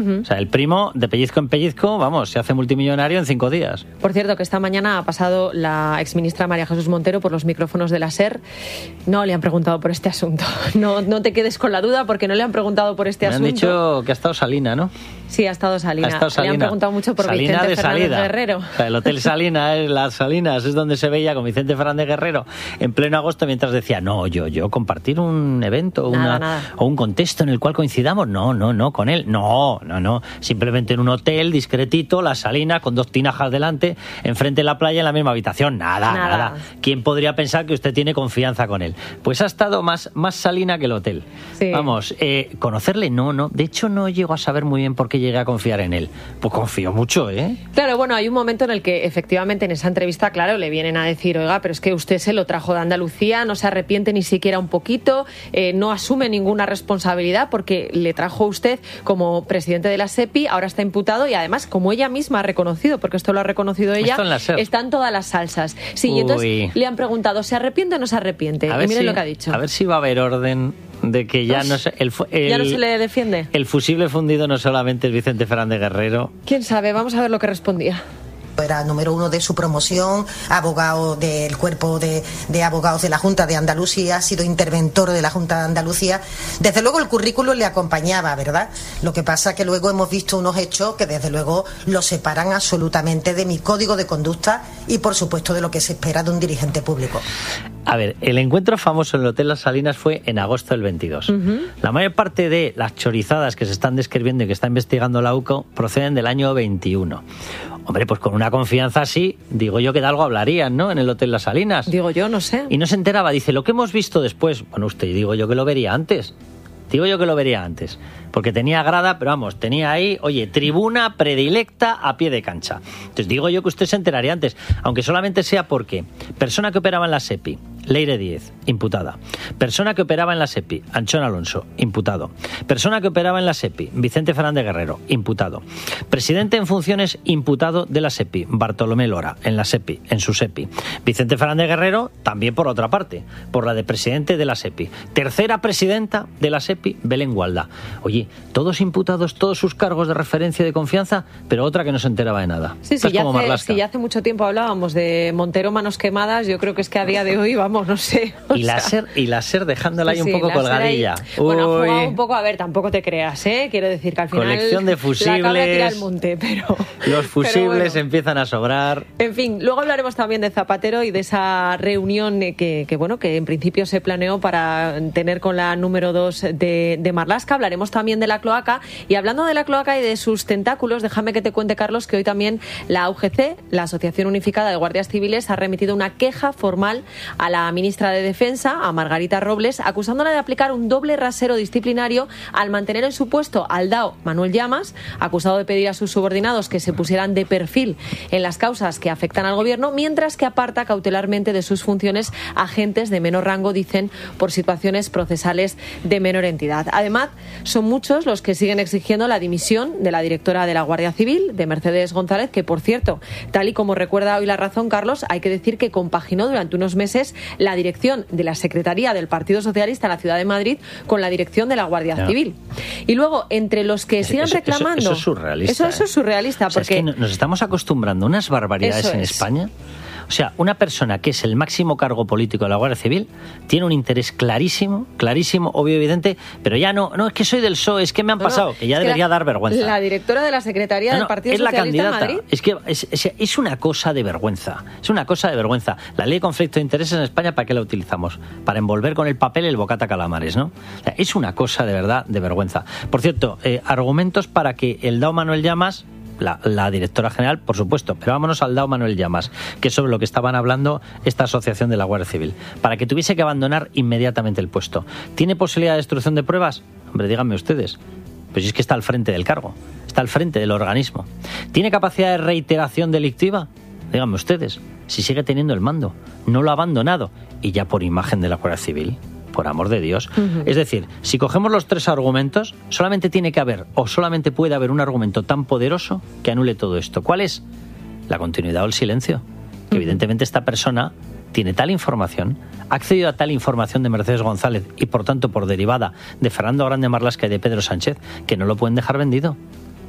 O sea, el primo, de pellizco en pellizco, vamos, se hace multimillonario en 5 días. Por cierto, que esta mañana ha pasado la exministra María Jesús Montero por los micrófonos de la SER. No le han preguntado por este asunto. No te quedes con la duda porque no le han preguntado por este asunto. Me han dicho que ha estado Salina, ¿no? Sí, ha estado Salina. Le han preguntado mucho por Salina Vicente Fernández salida. Guerrero. O sea, el Hotel Salina, las Salinas, es donde se veía con Vicente Fernández Guerrero en pleno agosto mientras decía, no, yo compartir un evento nada. o un contexto en el cual coincidamos, no, con él, no. Simplemente en un hotel discretito, la Salina, con 2 tinajas delante, enfrente de la playa, en la misma habitación. Nada. ¿Quién podría pensar que usted tiene confianza con él? Pues ha estado más Salina que el hotel. Sí. Vamos, conocerle, no. De hecho, no llego a saber muy bien por qué llegué a confiar en él. Pues confío mucho, ¿eh? Claro, bueno, hay un momento en el que efectivamente en esa entrevista, claro, le vienen a decir, oiga, pero es que usted se lo trajo de Andalucía, no se arrepiente ni siquiera un poquito, no asume ninguna responsabilidad porque le trajo usted como presidente de la SEPI, ahora está imputado y además, como ella misma ha reconocido, porque esto lo ha reconocido ella, están todas las salsas. Sí, y entonces le han preguntado, ¿se arrepiente o no se arrepiente? Y miren lo que ha dicho. A ver si va a haber orden de que ya no se... ¿Ya no se le defiende? El fusible fundido no solamente es Vicente Fernández Guerrero. ¿Quién sabe? Vamos a ver lo que respondía. Era número 1 de su promoción, abogado del cuerpo de abogados de la Junta de Andalucía, ha sido interventor de la Junta de Andalucía. Desde luego el currículum le acompañaba, ¿verdad? Lo que pasa que luego hemos visto unos hechos que desde luego lo separan absolutamente de mi código de conducta y por supuesto de lo que se espera de un dirigente público. A ver, el encuentro famoso en el Hotel Las Salinas fue en agosto del 22. La mayor parte de las chorizadas que se están describiendo y que está investigando la UCO proceden del año 21. Hombre, pues con una confianza así, digo yo que de algo hablarían, ¿no? En el Hotel Las Salinas. Digo yo, no sé. Y no se enteraba, dice, lo que hemos visto después. Bueno, usted, digo yo que lo vería antes. Porque tenía grada, pero vamos, tenía ahí, oye, tribuna predilecta a pie de cancha. Entonces digo yo que usted se enteraría antes, aunque solamente sea porque persona que operaba en la SEPI, Leire Díez, imputada. Persona que operaba en la SEPI, Anchón Alonso, imputado. Persona que operaba en la SEPI, Vicente Fernández Guerrero, imputado. Presidente en funciones, imputado de la SEPI, Bartolomé Lora, en la SEPI, en su SEPI. Vicente Fernández Guerrero, también por otra parte, por la de presidente de la SEPI. Tercera presidenta de la SEPI, Belén Gualda. Oye, todos imputados, todos sus cargos de referencia y de confianza, pero otra que no se enteraba de nada. Sí, ya hace mucho tiempo hablábamos de Montero manos quemadas, yo creo que es que a día de hoy, vamos, no sé. Y la SER dejándola ahí un poco colgadilla. Bueno, ha jugado un poco, a ver, tampoco te creas, ¿eh? Quiero decir que al final colección de fusibles, la cabra tira al monte, pero... Los fusibles empiezan a sobrar. En fin, luego hablaremos también de Zapatero y de esa reunión que en principio se planeó para tener con la número 2 de Marlaska. Hablaremos también de la cloaca. Y hablando de la cloaca y de sus tentáculos, déjame que te cuente, Carlos, que hoy también la UGC, la Asociación Unificada de Guardias Civiles, ha remitido una queja formal a la ministra de Defensa, a Margarita Robles, acusándola de aplicar un doble rasero disciplinario al mantener en su puesto al DAO Manuel Llamas, acusado de pedir a sus subordinados que se pusieran de perfil en las causas que afectan al gobierno, mientras que aparta cautelarmente de sus funciones agentes de menor rango, dicen, por situaciones procesales de menor entidad. Además, son muchos los que siguen exigiendo la dimisión de la directora de la Guardia Civil, de Mercedes González, que, por cierto, tal y como recuerda hoy La Razón, Carlos, hay que decir que compaginó durante unos meses la dirección de la Secretaría del Partido Socialista en la Ciudad de Madrid con la dirección de la Guardia Civil. Y luego, entre los que sigan reclamando... Eso es surrealista. Eso es surrealista, porque... O sea, es que nos estamos acostumbrando a unas barbaridades en España. O sea, una persona que es el máximo cargo político de la Guardia Civil tiene un interés clarísimo, obvio, evidente, pero ya no es que soy del PSOE, es que me han pasado, que ya debería dar vergüenza. La directora de la Secretaría del Partido Socialista en Madrid. Es que es una cosa de vergüenza, La ley de conflicto de intereses en España, ¿para qué la utilizamos? Para envolver con el papel el bocata calamares, ¿no? O sea, es una cosa de verdad de vergüenza. Por cierto, argumentos para que el DAO Manuel Llamas, la directora general, por supuesto, pero vámonos al DAO Manuel Llamas, que es sobre lo que estaban hablando esta asociación de la Guardia Civil, para que tuviese que abandonar inmediatamente el puesto. ¿Tiene posibilidad de destrucción de pruebas? Hombre, díganme ustedes. Pues es que está al frente del cargo, está al frente del organismo. ¿Tiene capacidad de reiteración delictiva? Díganme ustedes, si sigue teniendo el mando, no lo ha abandonado, y ya por imagen de la Guardia Civil. Por amor de Dios. Es decir, si cogemos los tres argumentos, solamente tiene que haber, o solamente puede haber un argumento tan poderoso que anule todo esto. ¿Cuál es? La continuidad o el silencio. Que evidentemente esta persona tiene tal información, ha accedido a tal información de Mercedes González y por tanto por derivada de Fernando Grande Marlaska y de Pedro Sánchez, que no lo pueden dejar vendido.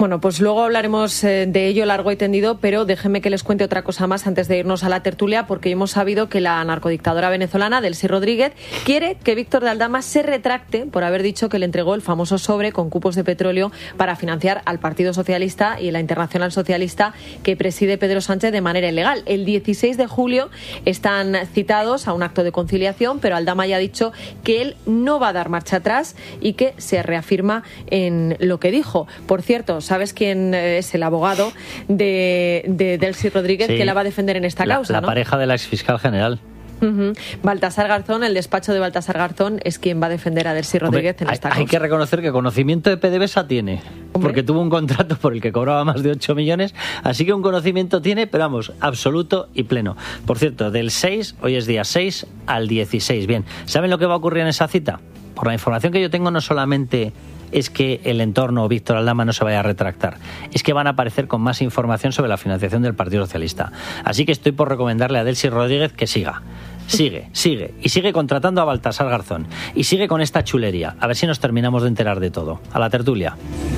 Bueno, pues luego hablaremos de ello largo y tendido, pero déjenme que les cuente otra cosa más antes de irnos a la tertulia, porque hemos sabido que la narcodictadora venezolana Delcy Rodríguez quiere que Víctor de Aldama se retracte por haber dicho que le entregó el famoso sobre con cupos de petróleo para financiar al Partido Socialista y la Internacional Socialista que preside Pedro Sánchez de manera ilegal. El 16 de julio están citados a un acto de conciliación, pero Aldama ya ha dicho que él no va a dar marcha atrás y que se reafirma en lo que dijo. Por cierto, ¿sabes quién es el abogado de Delcy Rodríguez que la va a defender en esta causa? La pareja de la exfiscal general. Baltasar Garzón, el despacho de Baltasar Garzón es quien va a defender a Delcy Rodríguez en esta causa. Hay que reconocer que conocimiento de PDVSA tiene, porque tuvo un contrato por el que cobraba más de 8 millones, así que un conocimiento tiene, pero vamos, absoluto y pleno. Por cierto, del 6, hoy es día 6, al 16. Bien, ¿saben lo que va a ocurrir en esa cita? Por la información que yo tengo, no solamente es que el entorno Víctor Aldama no se vaya a retractar, es que van a aparecer con más información sobre la financiación del Partido Socialista. Así que estoy por recomendarle a Delcy Rodríguez que sigue y sigue contratando a Baltasar Garzón y sigue con esta chulería. A ver si nos terminamos de enterar de todo. A la tertulia.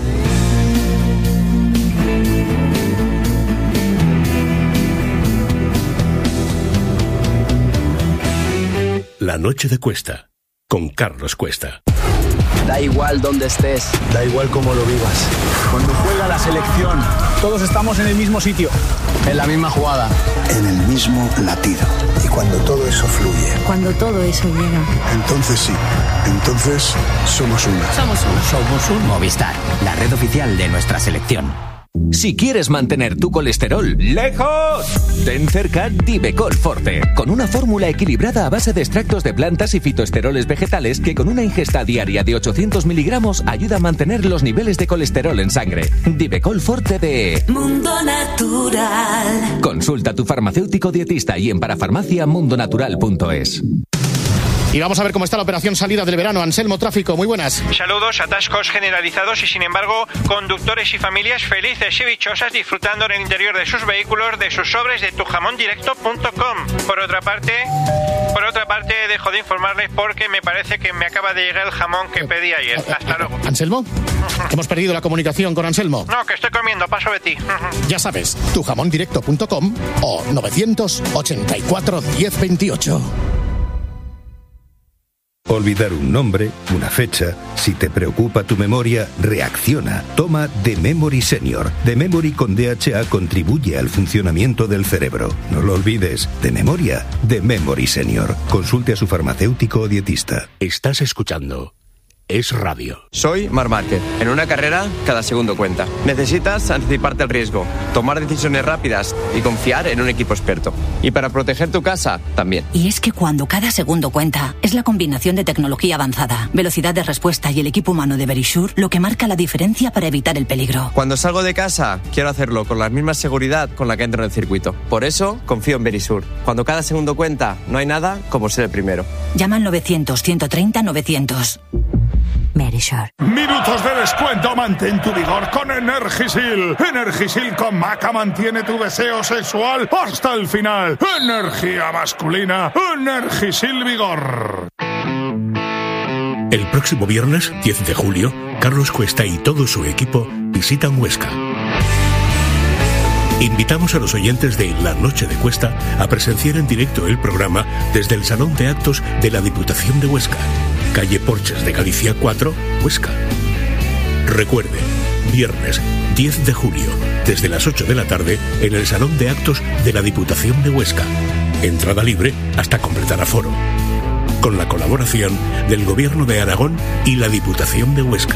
La noche de Cuesta, con Carlos Cuesta. Da igual dónde estés, da igual cómo lo vivas. Cuando juega la selección, todos estamos en el mismo sitio, en la misma jugada, en el mismo latido. Y cuando todo eso fluye, cuando todo eso llega, entonces sí, entonces somos uno. Somos un Movistar, la red oficial de nuestra selección. Si quieres mantener tu colesterol lejos, ten cerca Divecol Forte, con una fórmula equilibrada a base de extractos de plantas y fitoesteroles vegetales que con una ingesta diaria de 800 miligramos ayuda a mantener los niveles de colesterol en sangre. Divecol Forte de Mundo Natural. Consulta a tu farmacéutico dietista y en parafarmacia.mundonatural.es. Y vamos a ver cómo está la operación salida del verano. Anselmo, tráfico, muy buenas. Saludos, atascos generalizados y sin embargo conductores y familias felices y dichosas disfrutando en el interior de sus vehículos de sus sobres de tujamondirecto.com. Por otra parte, dejo de informarles porque me parece que me acaba de llegar el jamón que pedí ayer. Hasta luego. ¿Anselmo? Hemos perdido la comunicación con Anselmo. No, que estoy comiendo, paso de ti. Ya sabes, tujamondirecto.com o 984 1028. Olvidar un nombre, una fecha, si te preocupa tu memoria, reacciona. Toma The Memory Senior. The Memory con DHA contribuye al funcionamiento del cerebro. No lo olvides, de memoria, The Memory Senior. Consulte a su farmacéutico o dietista. Estás escuchando Es Radio. Soy Marc Márquez. En una carrera, cada segundo cuenta. Necesitas anticiparte al riesgo, tomar decisiones rápidas y confiar en un equipo experto. Y para proteger tu casa, también. Y es que cuando cada segundo cuenta, es la combinación de tecnología avanzada, velocidad de respuesta y el equipo humano de Verisure lo que marca la diferencia para evitar el peligro. Cuando salgo de casa, quiero hacerlo con la misma seguridad con la que entro en el circuito. Por eso, confío en Verisure. Cuando cada segundo cuenta, no hay nada como ser el primero. Llama al 900-130-900. Verisure. Minutos de descuento, mantén tu vigor con Energisil. Energisil con Maca mantiene tu deseo sexual hasta el final. Energía masculina, Energisil Vigor. El próximo viernes, 10 de julio, Carlos Cuesta y todo su equipo visitan Huesca. Invitamos a los oyentes de La Noche de Cuesta a presenciar en directo el programa desde el Salón de Actos de la Diputación de Huesca, calle Porches de Galicia 4, Huesca. Recuerde, viernes 10 de julio, desde las 8 de la tarde, en el Salón de Actos de la Diputación de Huesca. Entrada libre hasta completar aforo. Con la colaboración del Gobierno de Aragón y la Diputación de Huesca.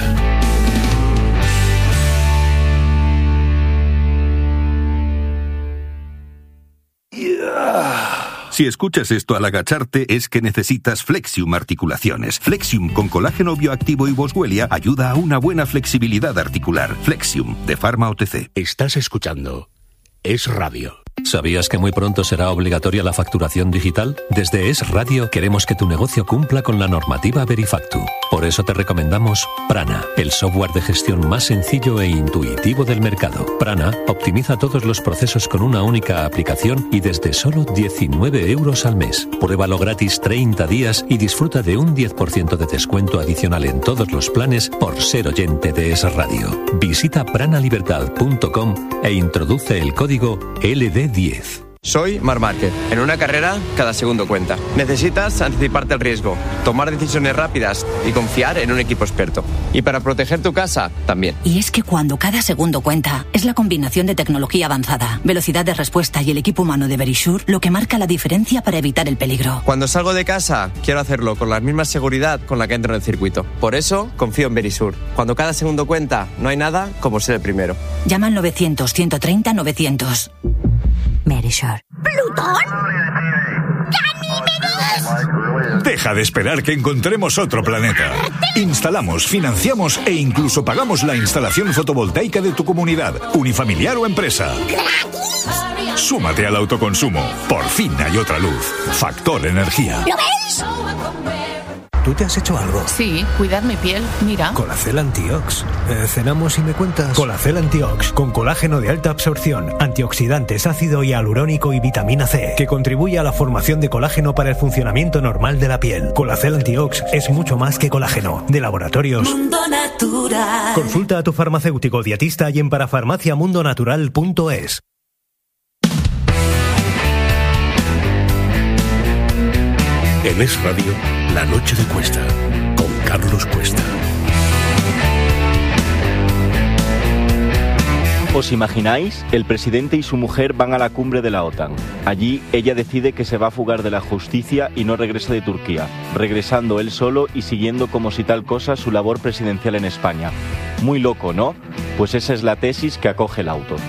Si escuchas esto al agacharte es que necesitas Flexium Articulaciones. Flexium con colágeno bioactivo y boswellia ayuda a una buena flexibilidad articular. Flexium de Pharma OTC. Estás escuchando Es Radio. ¿Sabías que muy pronto será obligatoria la facturación digital? Desde Es Radio queremos que tu negocio cumpla con la normativa Verifactu. Por eso te recomendamos Prana, el software de gestión más sencillo e intuitivo del mercado. Prana optimiza todos los procesos con una única aplicación y desde solo 19 euros al mes. Pruébalo gratis 30 días y disfruta de un 10% de descuento adicional en todos los planes por ser oyente de Es Radio. Visita pranalibertad.com e introduce el código LD10. Soy Marc Márquez. En una carrera, cada segundo cuenta. Necesitas anticiparte al riesgo, tomar decisiones rápidas y confiar en un equipo experto. Y para proteger tu casa, también. Y es que cuando cada segundo cuenta, es la combinación de tecnología avanzada, velocidad de respuesta y el equipo humano de Verisure lo que marca la diferencia para evitar el peligro. Cuando salgo de casa, quiero hacerlo con la misma seguridad con la que entro en el circuito. Por eso, confío en Verisure. Cuando cada segundo cuenta, no hay nada como ser el primero. Llama al 900-130-900. Verisure. ¿Plutón? ¡Ganímedes! Deja de esperar que encontremos otro planeta. Instalamos, financiamos e incluso pagamos la instalación fotovoltaica de tu comunidad, unifamiliar o empresa. ¡Gratis! Súmate al autoconsumo. Por fin hay otra luz. Factor Energía. ¿Lo veis? ¿Tú te has hecho algo? Sí, cuidar mi piel, mira. Colacel Antiox. Cenamos y me cuentas. Colacel Antiox, con colágeno de alta absorción, antioxidantes, ácido hialurónico y vitamina C, que contribuye a la formación de colágeno para el funcionamiento normal de la piel. Colacel Antiox es mucho más que colágeno. De Laboratorios Mundo Natural. Consulta a tu farmacéutico dietista y en parafarmaciamundonatural.es. En Es Radio, La Noche de Cuesta, con Carlos Cuesta. ¿Os imagináis? El presidente y su mujer van a la cumbre de la OTAN. Allí ella decide que se va a fugar de la justicia y no regresa de Turquía, regresando él solo y siguiendo como si tal cosa su labor presidencial en España. Muy loco, ¿no? Pues esa es la tesis que acoge el auto.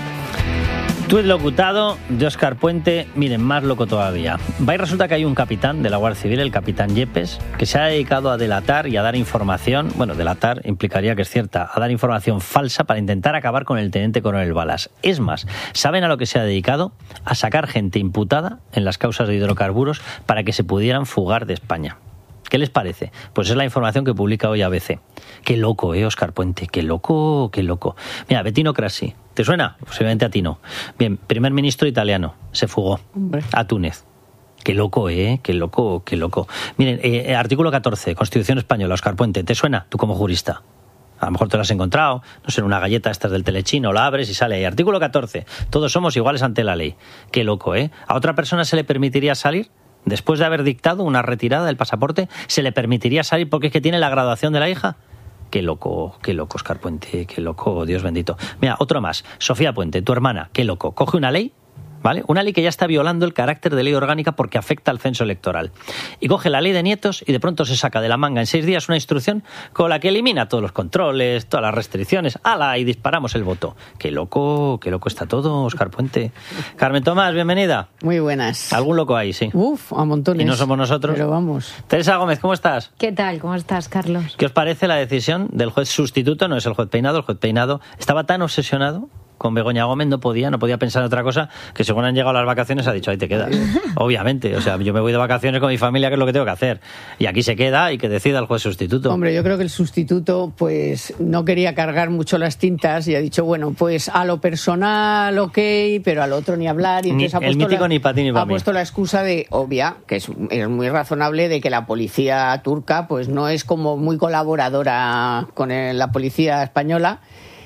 Tuit locutado de Óscar Puente, miren, más loco todavía. Va y resulta que hay un capitán de la Guardia Civil, el capitán Yepes, que se ha dedicado a delatar y a dar información, bueno, delatar implicaría que es cierta, a dar información falsa para intentar acabar con el teniente coronel Balas. Es más, ¿saben a lo que se ha dedicado? A sacar gente imputada en las causas de hidrocarburos para que se pudieran fugar de España. ¿Qué les parece? Pues es la información que publica hoy ABC. Qué loco, Óscar Puente, qué loco, qué loco. Mira, Bettino Craxi, ¿te suena? Posiblemente a ti no. Bien, primer ministro italiano, se fugó a Túnez. Qué loco, qué loco, qué loco. Miren, artículo 14, Constitución Española, Óscar Puente, ¿te suena? Tú como jurista. A lo mejor te lo has encontrado, no sé, en una galleta estas del telechino, la abres y sale ahí. Artículo 14, todos somos iguales ante la ley. Qué loco, ¿A otra persona se le permitiría salir? Después de haber dictado una retirada del pasaporte, ¿se le permitiría salir porque es que tiene la graduación de la hija? Qué loco, Óscar Puente, qué loco, Dios bendito. Mira, otro más. Sofía Puente, tu hermana, qué loco. Coge una ley, ¿vale? Una ley que ya está violando el carácter de ley orgánica porque afecta al censo electoral. Y coge la ley de nietos y de pronto se saca de la manga en 6 días una instrucción con la que elimina todos los controles, todas las restricciones. ¡Hala! Y disparamos el voto. Qué loco está todo, Óscar Puente. Carmen Tomás, bienvenida. Muy buenas. Algún loco ahí, sí. Uf, a montones. Y no somos nosotros. Pero vamos. Teresa Gómez, ¿cómo estás? ¿Qué tal? ¿Cómo estás, Carlos? ¿Qué os parece la decisión del juez sustituto? No es el juez Peinado. El juez Peinado estaba tan obsesionado con Begoña Gómez, no podía pensar en otra cosa, que según han llegado las vacaciones ha dicho, ahí te quedas. Obviamente, o sea, yo me voy de vacaciones con mi familia, que es lo que tengo que hacer. Y aquí se queda y que decida el juez sustituto. Hombre, yo creo que el sustituto pues no quería cargar mucho las tintas y ha dicho, bueno, pues a lo personal ok, pero al otro ni hablar. Y entonces el mítico ni para ti ni para mí. Ha puesto la excusa de, obvia, que es muy razonable, de que la policía turca pues no es como muy colaboradora con la policía española.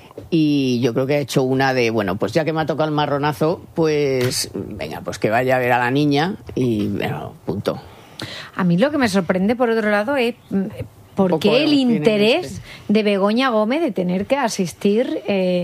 Y yo creo que ha hecho una de, bueno, pues ya que me ha tocado el marronazo, pues venga, pues que vaya a ver a la niña y bueno, punto. A mí lo que me sorprende, por otro lado, es ¿por qué el interés de Begoña Gómez de tener que asistir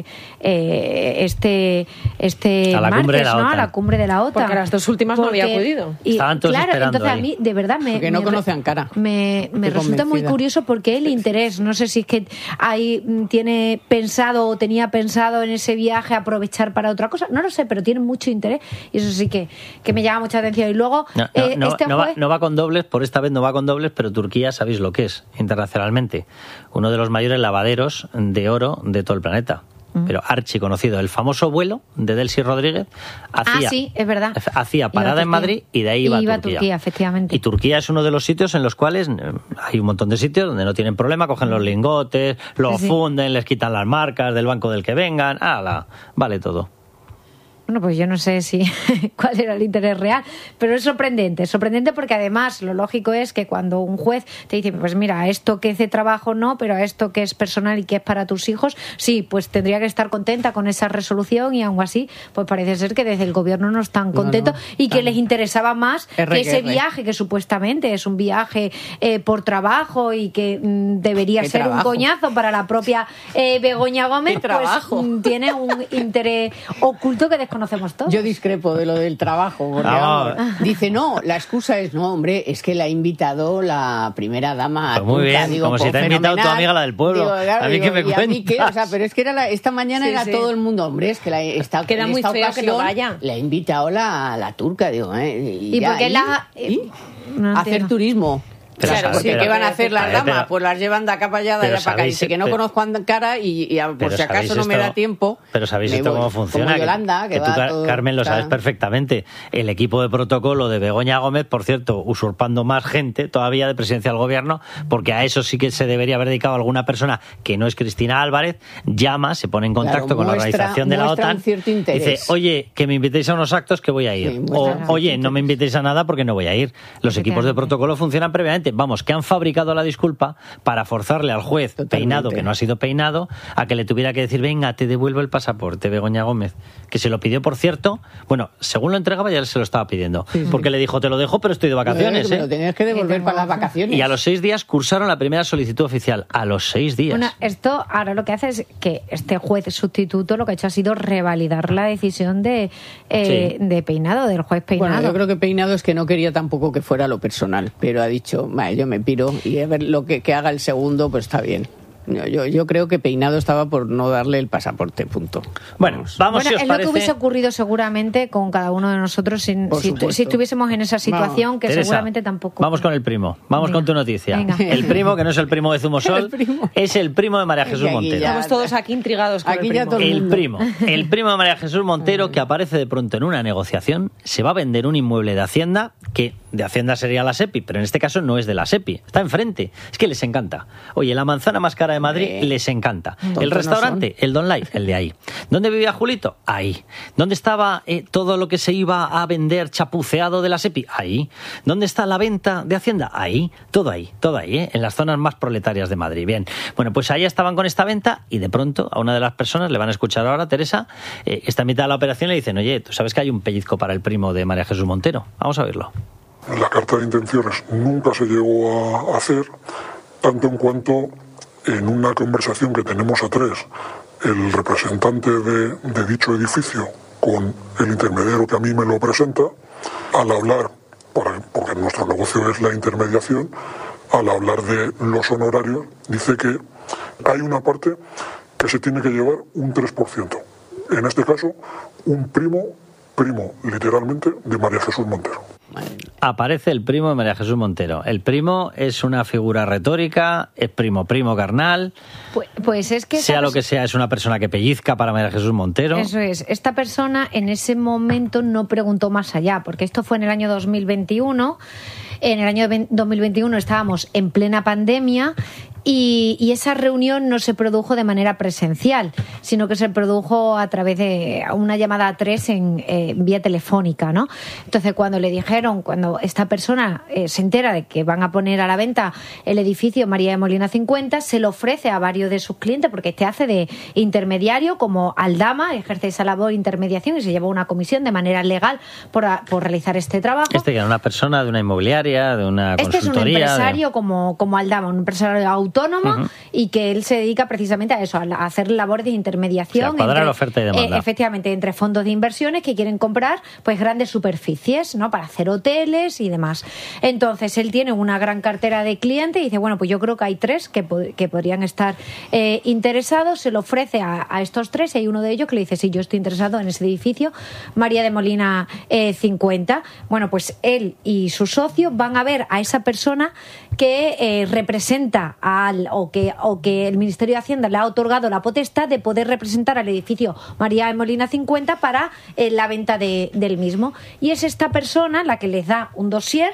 este martes, ¿no? A la cumbre de la OTAN? Porque a las dos últimas no había acudido. Estaban todos esperando entonces ahí. A mí, de verdad, porque no conocen cara. Me resulta muy curioso porque el interés, no sé si es que tiene pensado o tenía pensado en ese viaje aprovechar para otra cosa, no lo sé, pero tiene mucho interés y eso sí que me llama mucha atención. Y luego no va con dobles, por esta vez no va con dobles, pero Turquía, ¿sabéis lo que es? Internacionalmente, uno de los mayores lavaderos de oro de todo el planeta. pero archiconocido, el famoso vuelo de Delcy Rodríguez, sí, es verdad. Hacía parada en Madrid y de ahí iba a Turquía, efectivamente. Y Turquía es uno de los sitios en los cuales hay un montón de sitios donde no tienen problema, cogen los lingotes, los funden, les quitan las marcas del banco del que vengan, vale todo. Bueno, pues yo no sé cuál era el interés real, pero es sorprendente porque además lo lógico es que cuando un juez te dice, pues mira, esto que es de trabajo no, pero a esto que es personal y que es para tus hijos, sí, pues tendría que estar contenta con esa resolución y aún así, pues parece ser que desde el gobierno no están contentos y que les interesaba más que ese viaje, que supuestamente es un viaje por trabajo y que debería ser un coñazo para la propia Begoña Gómez, pues tiene un interés oculto que desconocemos todos. Yo discrepo de lo del trabajo, porque dice, la excusa es, es que la ha invitado la primera dama. Pues muy bien, como si te ha invitado tu amiga la del pueblo. Claro, a mí que me cuentas. Pero es que esta mañana era todo el mundo, es que queda muy feo ocasión, que no vaya. Le ha invitado la turca, digo, ¿Y por qué hacer turismo? Claro, porque ¿qué van a hacer las damas? Pues las llevan de acá para allá, de allá para acá. Dice que no conozco cara y por si acaso no me da tiempo. Pero ¿sabéis esto cómo funciona? Como Yolanda, que va todo, Carmen, lo sabes perfectamente. El equipo de protocolo de Begoña Gómez, por cierto, usurpando más gente todavía de presidencia del gobierno, porque a eso sí que se debería haber dedicado alguna persona que no es Cristina Álvarez, llama, se pone en contacto con la organización de la OTAN, dice, oye, que me invitéis a unos actos que voy a ir. Oye, no me invitéis a nada porque no voy a ir. Los equipos de protocolo funcionan previamente. Vamos, que han fabricado la disculpa para forzarle al juez peinado, que no ha sido peinado, a que le tuviera que decir, venga, te devuelvo el pasaporte, Begoña Gómez. Que se lo pidió, por cierto, según lo entregaba ya se lo estaba pidiendo. Porque le dijo, te lo dejo, pero estoy de vacaciones. Me lo tenías que devolver para las vacaciones. Y a los 6 días cursaron la primera solicitud oficial. A los 6 días. Bueno, esto ahora lo que hace es que este juez sustituto lo que ha hecho ha sido revalidar la decisión de Peinado, del juez Peinado. Bueno, yo creo que Peinado es que no quería tampoco que fuera lo personal, pero ha dicho, yo me piro y a ver lo que haga el segundo, pues está bien. Yo creo que Peinado estaba por no darle el pasaporte, punto. Bueno, vamos, si os es parece. Lo que hubiese ocurrido seguramente con cada uno de nosotros si estuviésemos en esa situación, que Teresa, seguramente tampoco. Vamos con el primo, vamos con tu noticia. Venga. El primo, que no es el primo de Zumosol, es el primo de María Jesús Montero. Estamos todos aquí intrigados con el primo de María Jesús Montero, que aparece de pronto en una negociación, se va a vender un inmueble de Hacienda, que de Hacienda sería la SEPI, pero en este caso no es de la SEPI, está enfrente. Es que les encanta. Oye, la manzana más cara de Madrid les encanta. El restaurante, el Don Life, el de ahí. ¿Dónde vivía Julito? Ahí. ¿Dónde estaba todo lo que se iba a vender chapuceado de la SEPI? Ahí. ¿Dónde está la venta de Hacienda? Ahí. Todo ahí, en las zonas más proletarias de Madrid. Bien. Bueno, pues ahí estaban con esta venta y de pronto a una de las personas, le van a escuchar ahora, Teresa, está en mitad de la operación y le dicen, oye, ¿tú sabes que hay un pellizco para el primo de María Jesús Montero? Vamos a verlo. La carta de intenciones nunca se llegó a hacer, tanto en cuanto en una conversación que tenemos a 3, el representante de dicho edificio con el intermediario que a mí me lo presenta, al hablar, porque nuestro negocio es la intermediación, al hablar de los honorarios, dice que hay una parte que se tiene que llevar un 3%. En este caso, un primo literalmente de María Jesús Montero. Aparece el primo de María Jesús Montero. El primo es una figura retórica, es primo carnal. Pues es que sea lo que sea, es una persona que pellizca para María Jesús Montero. Eso es. Esta persona en ese momento no preguntó más allá, porque esto fue en el año 2021. En el año 2021 estábamos en plena pandemia y esa reunión no se produjo de manera presencial, sino que se produjo a través de una llamada a 3 en vía telefónica, ¿no? Entonces, cuando esta persona se entera de que van a poner a la venta el edificio María de Molina 50, se lo ofrece a varios de sus clientes, porque hace de intermediario, como Aldama, ejerce esa labor de intermediación y se lleva una comisión de manera legal por realizar este trabajo. Que era una persona de una inmobiliaria, de una consultoría. Es un empresario como Aldama, un empresario autónomo, y que él se dedica precisamente a eso, a hacer labores de intermediación. A cuadrar la oferta y demanda. Efectivamente, entre fondos de inversiones que quieren comprar pues grandes superficies, ¿no?, para hacer hoteles y demás. Entonces, él tiene una gran cartera de clientes y dice, bueno, pues yo creo que hay 3 que podrían estar interesados. Se lo ofrece a estos 3 y hay uno de ellos que le dice, sí, yo estoy interesado en ese edificio María de Molina 50. Bueno, pues él y su socio van a ver a esa persona que representa a o que el Ministerio de Hacienda le ha otorgado la potestad de poder representar al edificio María de Molina 50 para la venta del mismo. Y es esta persona la que les da un dossier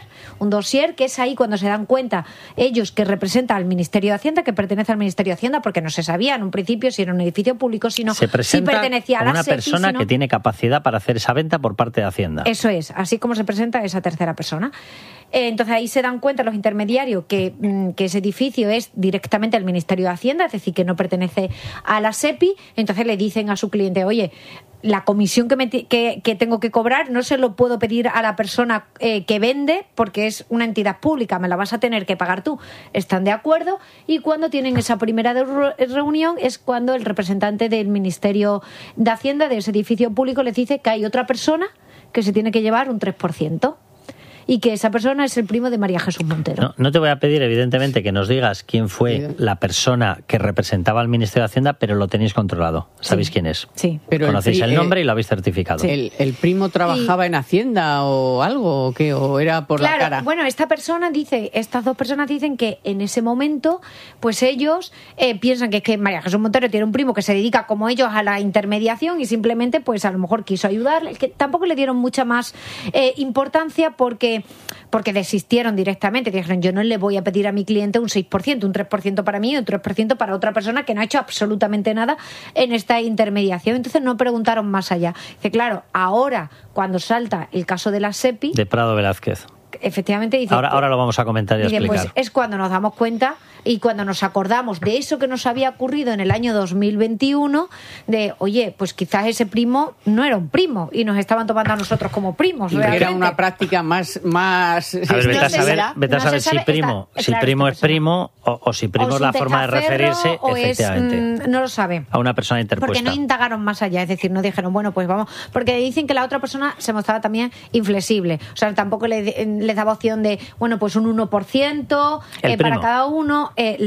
que es ahí cuando se dan cuenta ellos que representan al Ministerio de Hacienda, que pertenece al Ministerio de Hacienda, porque no se sabía en un principio si era un edificio público, si pertenecía a la una SEPI, persona que tiene capacidad para hacer esa venta por parte de Hacienda. Eso es, así como se presenta esa tercera persona. Entonces ahí se dan cuenta los intermediarios que ese edificio es directamente el Ministerio de Hacienda, es decir, que no pertenece a la SEPI. Entonces le dicen a su cliente, oye, la comisión que tengo que cobrar no se lo puedo pedir a la persona que vende porque es una entidad pública, me la vas a tener que pagar tú. Están de acuerdo, y cuando tienen esa primera reunión es cuando el representante del Ministerio de Hacienda de ese edificio público les dice que hay otra persona que se tiene que llevar un 3%. Y que esa persona es el primo de María Jesús Montero. No te voy a pedir, evidentemente, que nos digas quién fue la persona que representaba al Ministerio de Hacienda, pero lo tenéis controlado. ¿Sabéis quién es? Sí. Pero conocéis el nombre y lo habéis certificado. Sí. ¿El primo trabajaba en Hacienda o algo? ¿O qué? ¿O era por la cara? Bueno, estas dos personas dicen que en ese momento, pues ellos piensan que es que María Jesús Montero tiene un primo que se dedica como ellos a la intermediación y simplemente, pues a lo mejor quiso ayudarle. Que tampoco le dieron mucha más importancia porque desistieron directamente. Dijeron, yo no le voy a pedir a mi cliente un 6%, un 3% para mí y un 3% para otra persona que no ha hecho absolutamente nada en esta intermediación. Entonces no preguntaron más allá. Dice, claro, ahora cuando salta el caso de la SEPI... De Prado Velázquez. Efectivamente, dice... Ahora lo vamos a comentar y a explicar. Pues es cuando nos damos cuenta y cuando nos acordamos de eso que nos había ocurrido en el año 2021, de, oye, pues quizás ese primo no era un primo y nos estaban tomando a nosotros como primos. Y era una práctica más... A ver, vete a saber si primo es primo o si primo es la forma de referirse, efectivamente. No lo sabe. A una persona interpuesta. Porque no indagaron más allá, es decir, no dijeron, bueno, pues vamos, porque dicen que la otra persona se mostraba también inflexible, o sea, tampoco les daba opción de, bueno, pues un 1% para cada uno. El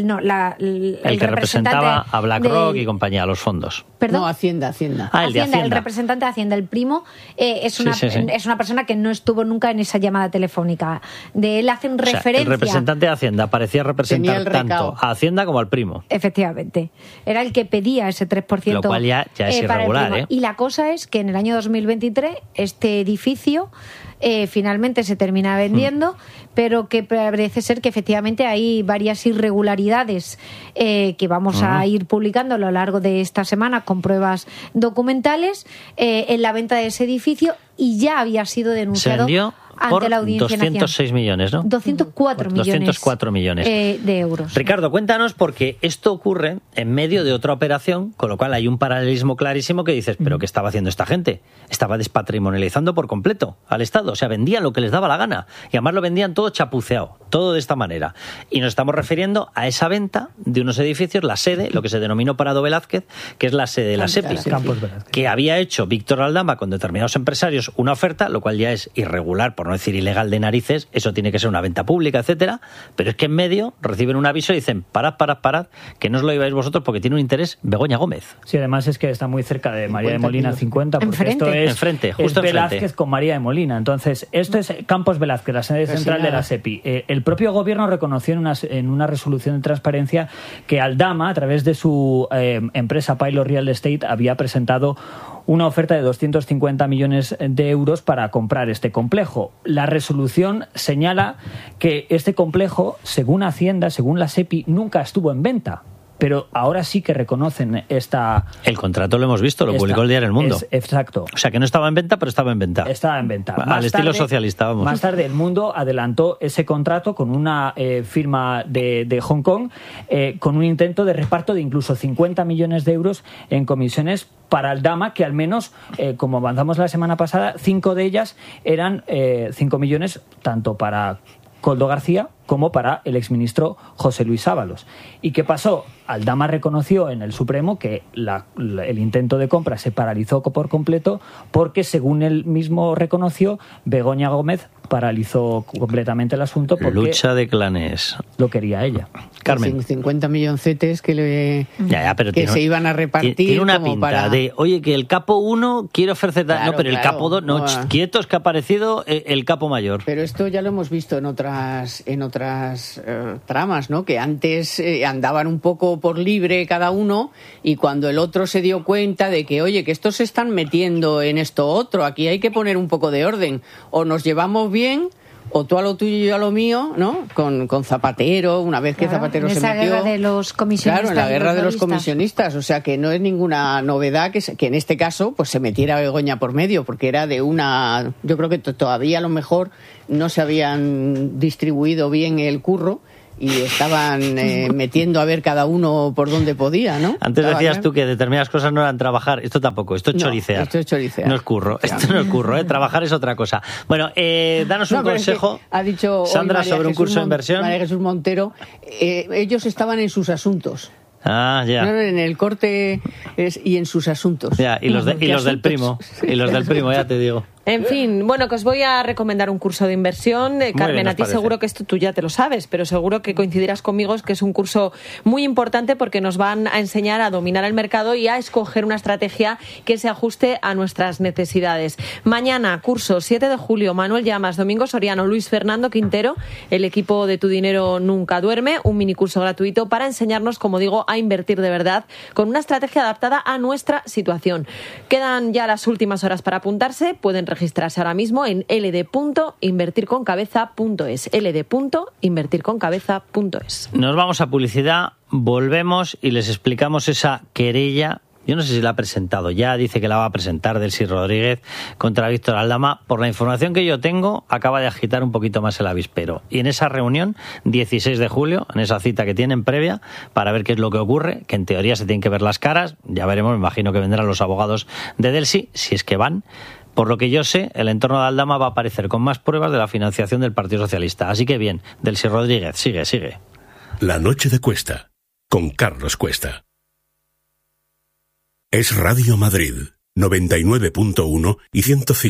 que representaba a BlackRock y compañía, a los fondos. ¿Perdón? No, Hacienda. El de Hacienda. El representante de Hacienda, el primo, es una persona que no estuvo nunca en esa llamada telefónica. De él hacen referencia. El representante de Hacienda parecía representar tanto a Hacienda como al primo. Efectivamente. Era el que pedía ese 3%. Lo cual ya es irregular, Y la cosa es que en el año 2023 este edificio finalmente se termina vendiendo, pero que parece ser que efectivamente hay varias irregularidades que vamos a ir publicando a lo largo de esta semana con pruebas documentales en la venta de ese edificio, y ya había sido denunciado ante la Audiencia 206 millones, ¿no? 204 millones de euros. Ricardo, cuéntanos, porque esto ocurre en medio de otra operación, con lo cual hay un paralelismo clarísimo que dices, ¿pero qué estaba haciendo esta gente? Estaba despatrimonializando por completo al Estado, o sea, vendían lo que les daba la gana, y además lo vendían todo chapuceado, todo de esta manera. Y nos estamos refiriendo a esa venta de unos edificios, la sede, lo que se denominó Prado Velázquez, que es la sede de la SEPI, que había hecho Víctor Aldama con determinados empresarios una oferta, lo cual ya es irregular, por no decir ilegal de narices, eso tiene que ser una venta pública, etcétera, pero es que en medio reciben un aviso y dicen, parad, que no os lo lleváis vosotros porque tiene un interés Begoña Gómez. Sí, además es que está muy cerca de María de Molina 50, porque esto es Velázquez con María de Molina. Entonces, esto es Campos Velázquez, la sede central de la SEPI. El propio gobierno reconoció en una resolución de transparencia que Aldama, a través de su empresa Pilot Real Estate, había presentado una oferta de 250 millones de euros para comprar este complejo. La resolución señala que este complejo, según Hacienda, según la SEPI, nunca estuvo en venta. Pero ahora sí que reconocen esta... El contrato lo hemos visto, lo publicó el diario El Mundo. Exacto. O sea, que no estaba en venta, pero estaba en venta. Estaba en venta. Al estilo socialista, vamos. Más tarde, El Mundo adelantó ese contrato con una firma de Hong Kong, con un intento de reparto de incluso 50 millones de euros en comisiones para Aldama, que al menos, como avanzamos la semana pasada, 5 de ellas eran 5 millones tanto para Koldo García como para el exministro José Luis Ábalos. ¿Y qué pasó? Aldama reconoció en el Supremo que el intento de compra se paralizó por completo porque, según él mismo reconoció, Begoña Gómez paralizó completamente el asunto porque lucha de clanes. Lo quería ella. Carmen. 50 milloncetes que se iban a repartir. Tiene una como pinta de, oye, que el capo 1 quiere ofrecer... Claro, no, pero el capo 2, no, quietos, que ha aparecido el capo mayor. Pero esto ya lo hemos visto en otras otras tramas, ¿no? Que antes andaban un poco por libre cada uno y cuando el otro se dio cuenta de que, oye, que estos se están metiendo en esto otro, aquí hay que poner un poco de orden, o nos llevamos bien, o tú a lo tuyo y yo a lo mío, ¿no? Con Zapatero, una vez que Zapatero se metió... en esa guerra de los comisionistas. Claro, en la guerra de los comisionistas. O sea, que no es ninguna novedad que en este caso pues se metiera Begoña por medio, porque era de una... Yo creo que todavía a lo mejor no se habían distribuido bien el curro y estaban metiendo a ver cada uno por dónde podía, ¿no? Antes decías tú que determinadas cosas no eran trabajar. Esto tampoco, esto es choricear. Esto es choricear. No es curro, esto no es curro, trabajar es otra cosa. Bueno, danos un consejo, ha dicho Sandra, sobre un curso de inversión. María Jesús Montero, ellos estaban en sus asuntos. Ah, ya. No, en el corte y en sus asuntos. Ya, y los del primo, y los del primo, ya te digo. En fin, bueno, que os voy a recomendar un curso de inversión. Carmen, bien, a ti parece. seguro que esto tú ya te lo sabes, pero seguro que coincidirás conmigo, es que es un curso muy importante porque nos van a enseñar a dominar el mercado y a escoger una estrategia que se ajuste a nuestras necesidades. Mañana, curso 7 de julio, Manuel Llamas, Domingo Soriano, Luis Fernando Quintero, el equipo de Tu Dinero Nunca Duerme, un minicurso gratuito para enseñarnos, como digo, a invertir de verdad con una estrategia adaptada a nuestra situación. Quedan ya las últimas horas para apuntarse, pueden registrarse ahora mismo en ld.invertirconcabeza.es, ld.invertirconcabeza.es. Nos vamos a publicidad, volvemos y les explicamos esa querella. Yo no sé si la ha presentado ya, dice que la va a presentar Delcy Rodríguez contra Víctor Aldama. Por la información que yo tengo, acaba de agitar un poquito más el avispero. Y en esa reunión, 16 de julio, en esa cita que tienen previa, para ver qué es lo que ocurre, que en teoría se tienen que ver las caras, ya veremos, me imagino que vendrán los abogados de Delcy, si es que van. Por lo que yo sé, el entorno de Aldama va a aparecer con más pruebas de la financiación del Partido Socialista. Así que bien, Delcy Rodríguez, sigue. La noche de Cuesta, con Carlos Cuesta. Es Radio Madrid, 99.1 y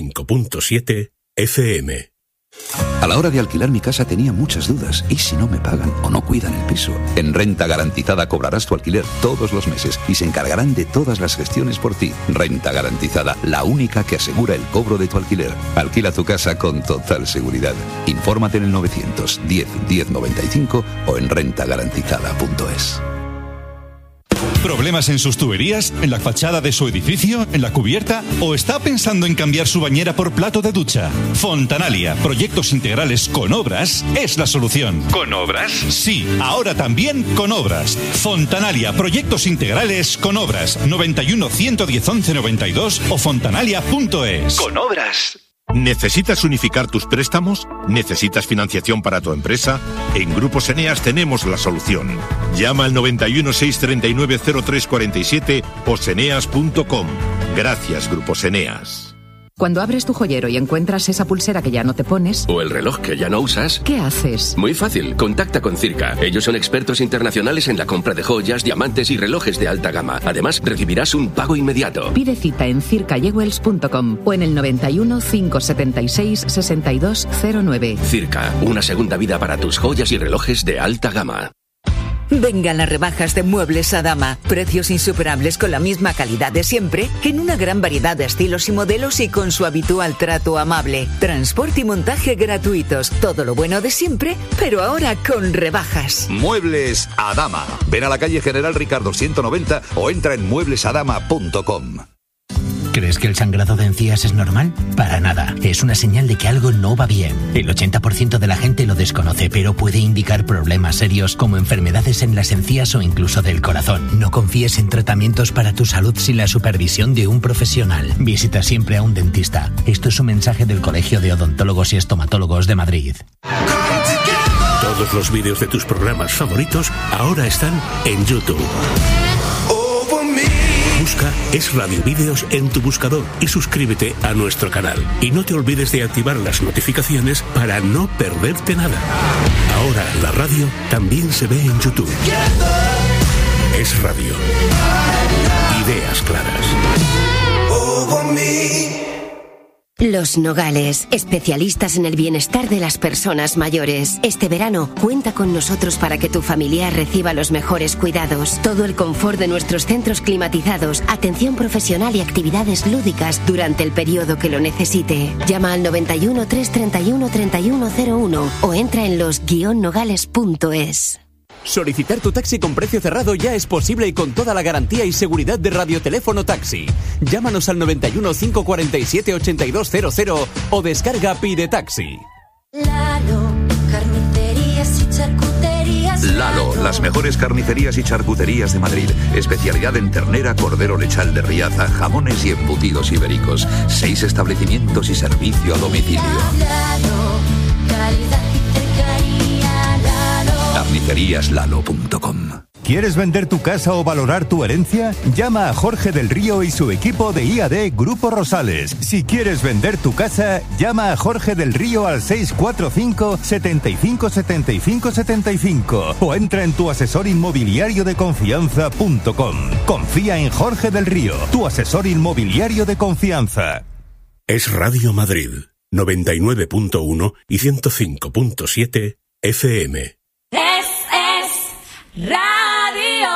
105.7 FM. A la hora de alquilar mi casa tenía muchas dudas. ¿Y si no me pagan o no cuidan el piso? En Renta Garantizada cobrarás tu alquiler todos los meses y se encargarán de todas las gestiones por ti. Renta Garantizada, la única que asegura el cobro de tu alquiler. Alquila tu casa con total seguridad. Infórmate en el 910 1095 o en rentagarantizada.es. ¿Problemas en sus tuberías? ¿En la fachada de su edificio? ¿En la cubierta? ¿O está pensando en cambiar su bañera por plato de ducha? Fontanalia, proyectos integrales con obras, es la solución. ¿Con obras? Sí, ahora también con obras. Fontanalia, proyectos integrales con obras. 91 110 11 92 o fontanalia.es. Con obras. ¿Necesitas unificar tus préstamos? ¿Necesitas financiación para tu empresa? En Grupos Eneas tenemos la solución. Llama al 91 639 0347 o seneas.com. Gracias, Grupos Eneas. Cuando abres tu joyero y encuentras esa pulsera que ya no te pones... O el reloj que ya no usas... ¿Qué haces? Muy fácil, contacta con Circa. Ellos son expertos internacionales en la compra de joyas, diamantes y relojes de alta gama. Además, recibirás un pago inmediato. Pide cita en circajewels.com o en el 91 576 6209. Circa, una segunda vida para tus joyas y relojes de alta gama. Vengan las rebajas de Muebles Adama. Precios insuperables con la misma calidad de siempre, en una gran variedad de estilos y modelos y con su habitual trato amable. Transporte y montaje gratuitos. Todo lo bueno de siempre, pero ahora con rebajas. Muebles Adama. Ven a la calle General Ricardo 190 o entra en mueblesadama.com. ¿Crees que el sangrado de encías es normal? Para nada. Es una señal de que algo no va bien. El 80% de la gente lo desconoce, pero puede indicar problemas serios como enfermedades en las encías o incluso del corazón. No confíes en tratamientos para tu salud sin la supervisión de un profesional. Visita siempre a un dentista. Esto es un mensaje del Colegio de Odontólogos y Estomatólogos de Madrid. Todos los vídeos de tus programas favoritos ahora están en YouTube. Busca Es Radio Vídeos en tu buscador y suscríbete a nuestro canal. Y no te olvides de activar las notificaciones para no perderte nada. Ahora la radio también se ve en YouTube. Es Radio. Ideas claras. Los Nogales, especialistas en el bienestar de las personas mayores. Este verano, cuenta con nosotros para que tu familiar reciba los mejores cuidados. Todo el confort de nuestros centros climatizados, atención profesional y actividades lúdicas durante el periodo que lo necesite. Llama al 91 331 3101 o entra en los-nogales.es. Solicitar tu taxi con precio cerrado ya es posible y con toda la garantía y seguridad de Radioteléfono Taxi. Llámanos al 91 547 8200 o descarga Pide Taxi. Lalo, carnicerías y charcuterías. Lalo, las mejores carnicerías y charcuterías de Madrid. Especialidad en ternera, cordero lechal de Riaza, jamones y embutidos ibéricos. 6 establecimientos y servicio a domicilio. Lalo, calidad y cercanía. Lalo. Carniceríaslalo.com. ¿Quieres vender tu casa o valorar tu herencia? Llama a Jorge del Río y su equipo de IAD Grupo Rosales. Si quieres vender tu casa, llama a Jorge del Río al 645 75 75 75 o entra en tuasesorinmobiliariodeconfianza.com. Confía en Jorge del Río, tu asesor inmobiliario de confianza. Es Radio Madrid, 99.1 y 105.7 FM. Es radio.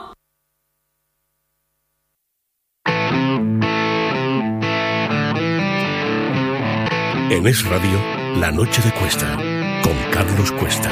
En Es Radio, La Noche de Cuesta, con Carlos Cuesta.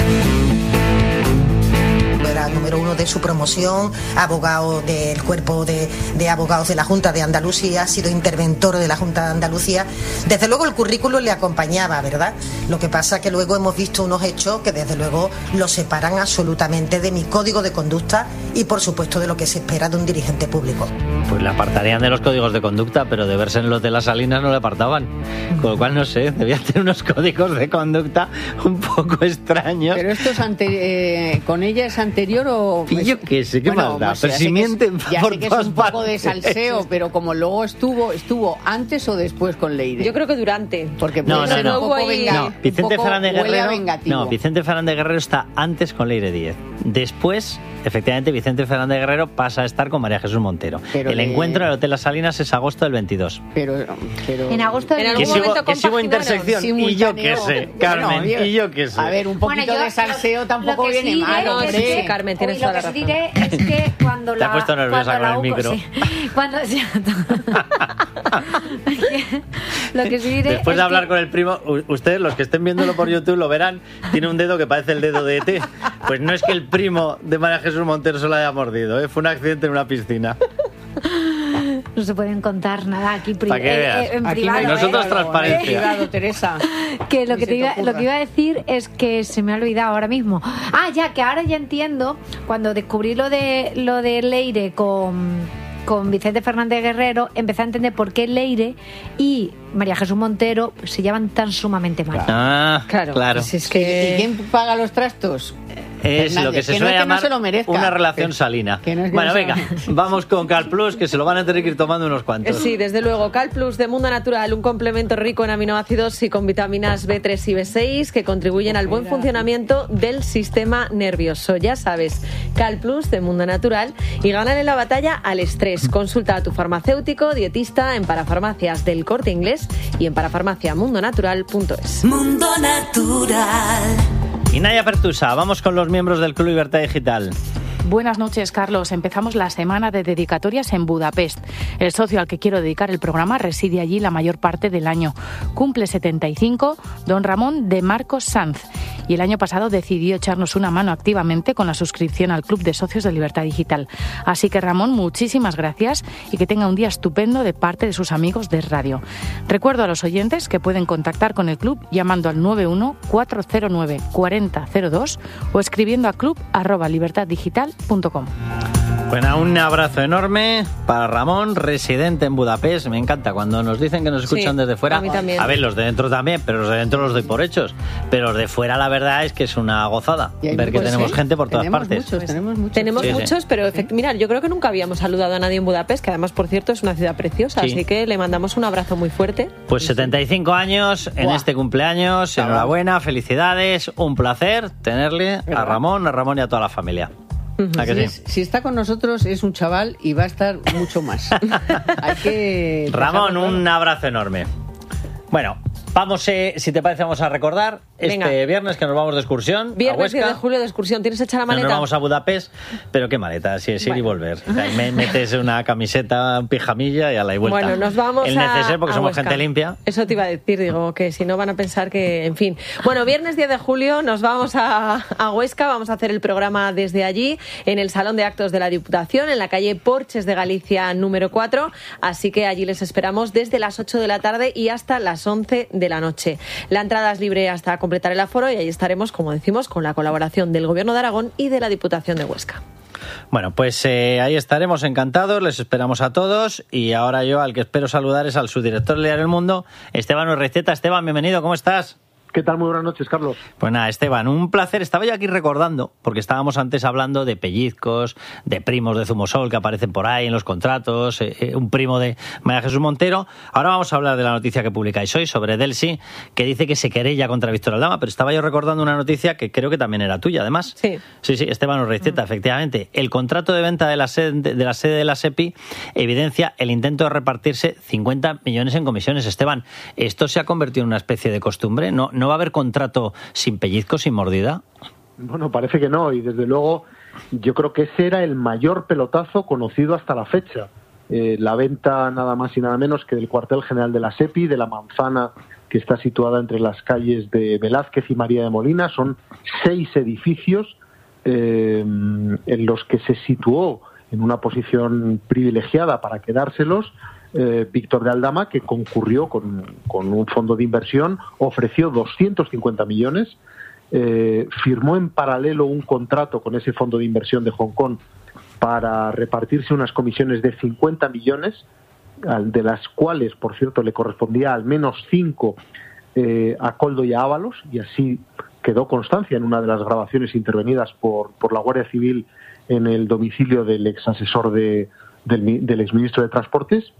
Era número 1 de su promoción, abogado del cuerpo de abogados de la Junta de Andalucía, ha sido interventor de la Junta de Andalucía. Desde luego el currículum le acompañaba, ¿verdad? Lo que pasa que luego hemos visto unos hechos que desde luego lo separan absolutamente de mi código de conducta y por supuesto de lo que se espera de un dirigente público. Pues le apartarían de los códigos de conducta, pero de verse en los de las Salinas no le apartaban. Con lo cual, no sé, debía tener unos códigos de conducta un poco extraños. Pero esto es con ella es anterior o... Y yo qué sé, qué más da. Pero si mienten ya por sé que es todas un poco partes. de salseo, pero como luego estuvo antes o después con Leire. Yo creo que durante. Porque No, puede ser un poco Vicente Fernández huele a Guerrero. vengativo. No, Vicente Fernández Guerrero está antes con Leire Díez. Después, efectivamente, Vicente Fernández Guerrero pasa a estar con María Jesús Montero. Pero el encuentro en el Hotel Las Salinas es agosto del 22. Pero En agosto del Que sigo intersección. Y yo qué sé, Carmen, y yo qué sé. A ver, un poquito de salseo tampoco viene mal, No, hombre. sí, Carmen, tienes toda la razón. Lo que sí diré es que cuando Te has puesto nerviosa con el micro. Lo que sí diré Después es de hablar con el primo, ustedes, los que estén viéndolo por YouTube, lo verán, tiene un dedo que parece el dedo de ET. Pues no es que el primo de María Jesús Montero se lo haya mordido, ¿eh? Fue un accidente en una piscina. no se pueden contar nada aquí Para que veas. en Aquí privado. nosotros transparencia. Privado, Teresa. Que lo que iba a decir es que se me ha olvidado ahora mismo. Que ahora ya entiendo, cuando descubrí lo de Leire con Vicente Fernández Guerrero, empecé a entender por qué Leire y María Jesús Montero se llevan tan sumamente mal. Claro. Pues es que... ¿Y quién paga los trastos? Es Fernández, lo que se no suele es que no llamar se lo merezca. una relación salina. Bueno, venga, vamos con Cal Plus, que se lo van a tener que ir tomando unos cuantos. Sí, desde luego. Cal Plus de Mundo Natural, un complemento rico en aminoácidos y con vitaminas B3 y B6 que contribuyen al buen funcionamiento del sistema nervioso. Ya sabes, Cal Plus de Mundo Natural, y ganan la batalla al estrés. Consulta a tu farmacéutico, dietista en Parafarmacias del Corte Inglés y en parafarmaciamundonatural.es. Mundo Natural. Y Naya Pertusa, vamos con los miembros del Club Libertad Digital. Buenas noches, Carlos. Empezamos la semana de dedicatorias en Budapest. El socio al que quiero dedicar el programa reside allí la mayor parte del año. Cumple 75, don Ramón de Marcos Sanz. Y el año pasado decidió echarnos una mano activamente con la suscripción al Club de Socios de Libertad Digital. Así que, Ramón, muchísimas gracias y que tenga un día estupendo de parte de sus amigos de radio. Recuerdo a los oyentes que pueden contactar con el club llamando al 91 409 4002 o escribiendo a club@libertaddigital.com. Bueno, un abrazo enorme para Ramón, residente en Budapest. Me encanta cuando nos dicen que nos escuchan desde fuera. A mí también. A ver, los de dentro también, pero los de dentro los doy por hechos. Pero los de fuera, la verdad es que es una gozada ver que tenemos gente por todas partes. Tenemos Sí, sí. muchos, pero mira, yo creo que nunca habíamos saludado a nadie en Budapest, que además, por cierto, es una ciudad preciosa. Sí. Así que le mandamos un abrazo muy fuerte. Pues 75 años en Buah. este cumpleaños. Enhorabuena, felicidades. Un placer tenerle a Ramón y a toda la familia. ¿A que sí? Si está con nosotros es un chaval y va a estar mucho más. Hay que... Ramón, un abrazo enorme. Bueno, vamos, si te parece, vamos a recordar Venga. este viernes que nos vamos de excursión. Viernes a Huesca. 10 de julio de excursión. ¿Tienes hecha la maleta? Nos vamos a Budapest, pero qué maleta, si es ir y volver. Ahí metes una camiseta, un pijamilla y a la vuelta. Bueno, nos vamos el neceser porque a somos Huesca. gente limpia. Eso te iba a decir, digo, que si no van a pensar que, en fin. Bueno, viernes 10 de julio nos vamos a Huesca, vamos a hacer el programa desde allí, en el Salón de Actos de la Diputación, en la calle Porches de Galicia número 4, así que allí les esperamos desde las 8 de la tarde y hasta las 11 de la noche. La entrada es libre hasta completar el aforo y ahí estaremos, como decimos, con la colaboración del Gobierno de Aragón y de la Diputación de Huesca. Bueno, pues ahí estaremos encantados, les esperamos a todos y ahora yo al que espero saludar es al subdirector del Diario El Mundo, Esteban Urreiztieta. Esteban, bienvenido, ¿cómo estás? ¿Qué tal? Muy buenas noches, Carlos. Pues nada, Esteban, un placer. Estaba yo aquí recordando, porque estábamos antes hablando de pellizcos, de primos de Zumosol que aparecen por ahí en los contratos, un primo de María Jesús Montero. Ahora vamos a hablar de la noticia que publicáis hoy sobre Delsi, que dice que se querella contra Víctor Aldama, pero estaba yo recordando una noticia que creo que también era tuya, además. Sí. Sí, Esteban Urreiztieta, efectivamente. El contrato de venta de la sede de la SEPI evidencia el intento de repartirse 50 millones en comisiones. Esteban, ¿esto se ha convertido en una especie de costumbre? ¿No va a haber contrato sin pellizco, sin mordida? Bueno, parece que no, y desde luego yo creo que ese era el mayor pelotazo conocido hasta la fecha. La venta nada más y nada menos que del cuartel general de la SEPI, de la manzana que está situada entre las calles de Velázquez y María de Molina. Son 6 edificios en los que se situó en una posición privilegiada para quedárselos Víctor de Aldama, que concurrió con un fondo de inversión, ofreció 250 millones, firmó en paralelo un contrato con ese fondo de inversión de Hong Kong para repartirse unas comisiones de 50 millones, de las cuales, por cierto, le correspondía al menos 5 a Koldo y a Ábalos, y así quedó constancia en una de las grabaciones intervenidas por la Guardia Civil en el domicilio del ex asesor del exministro de Transportes.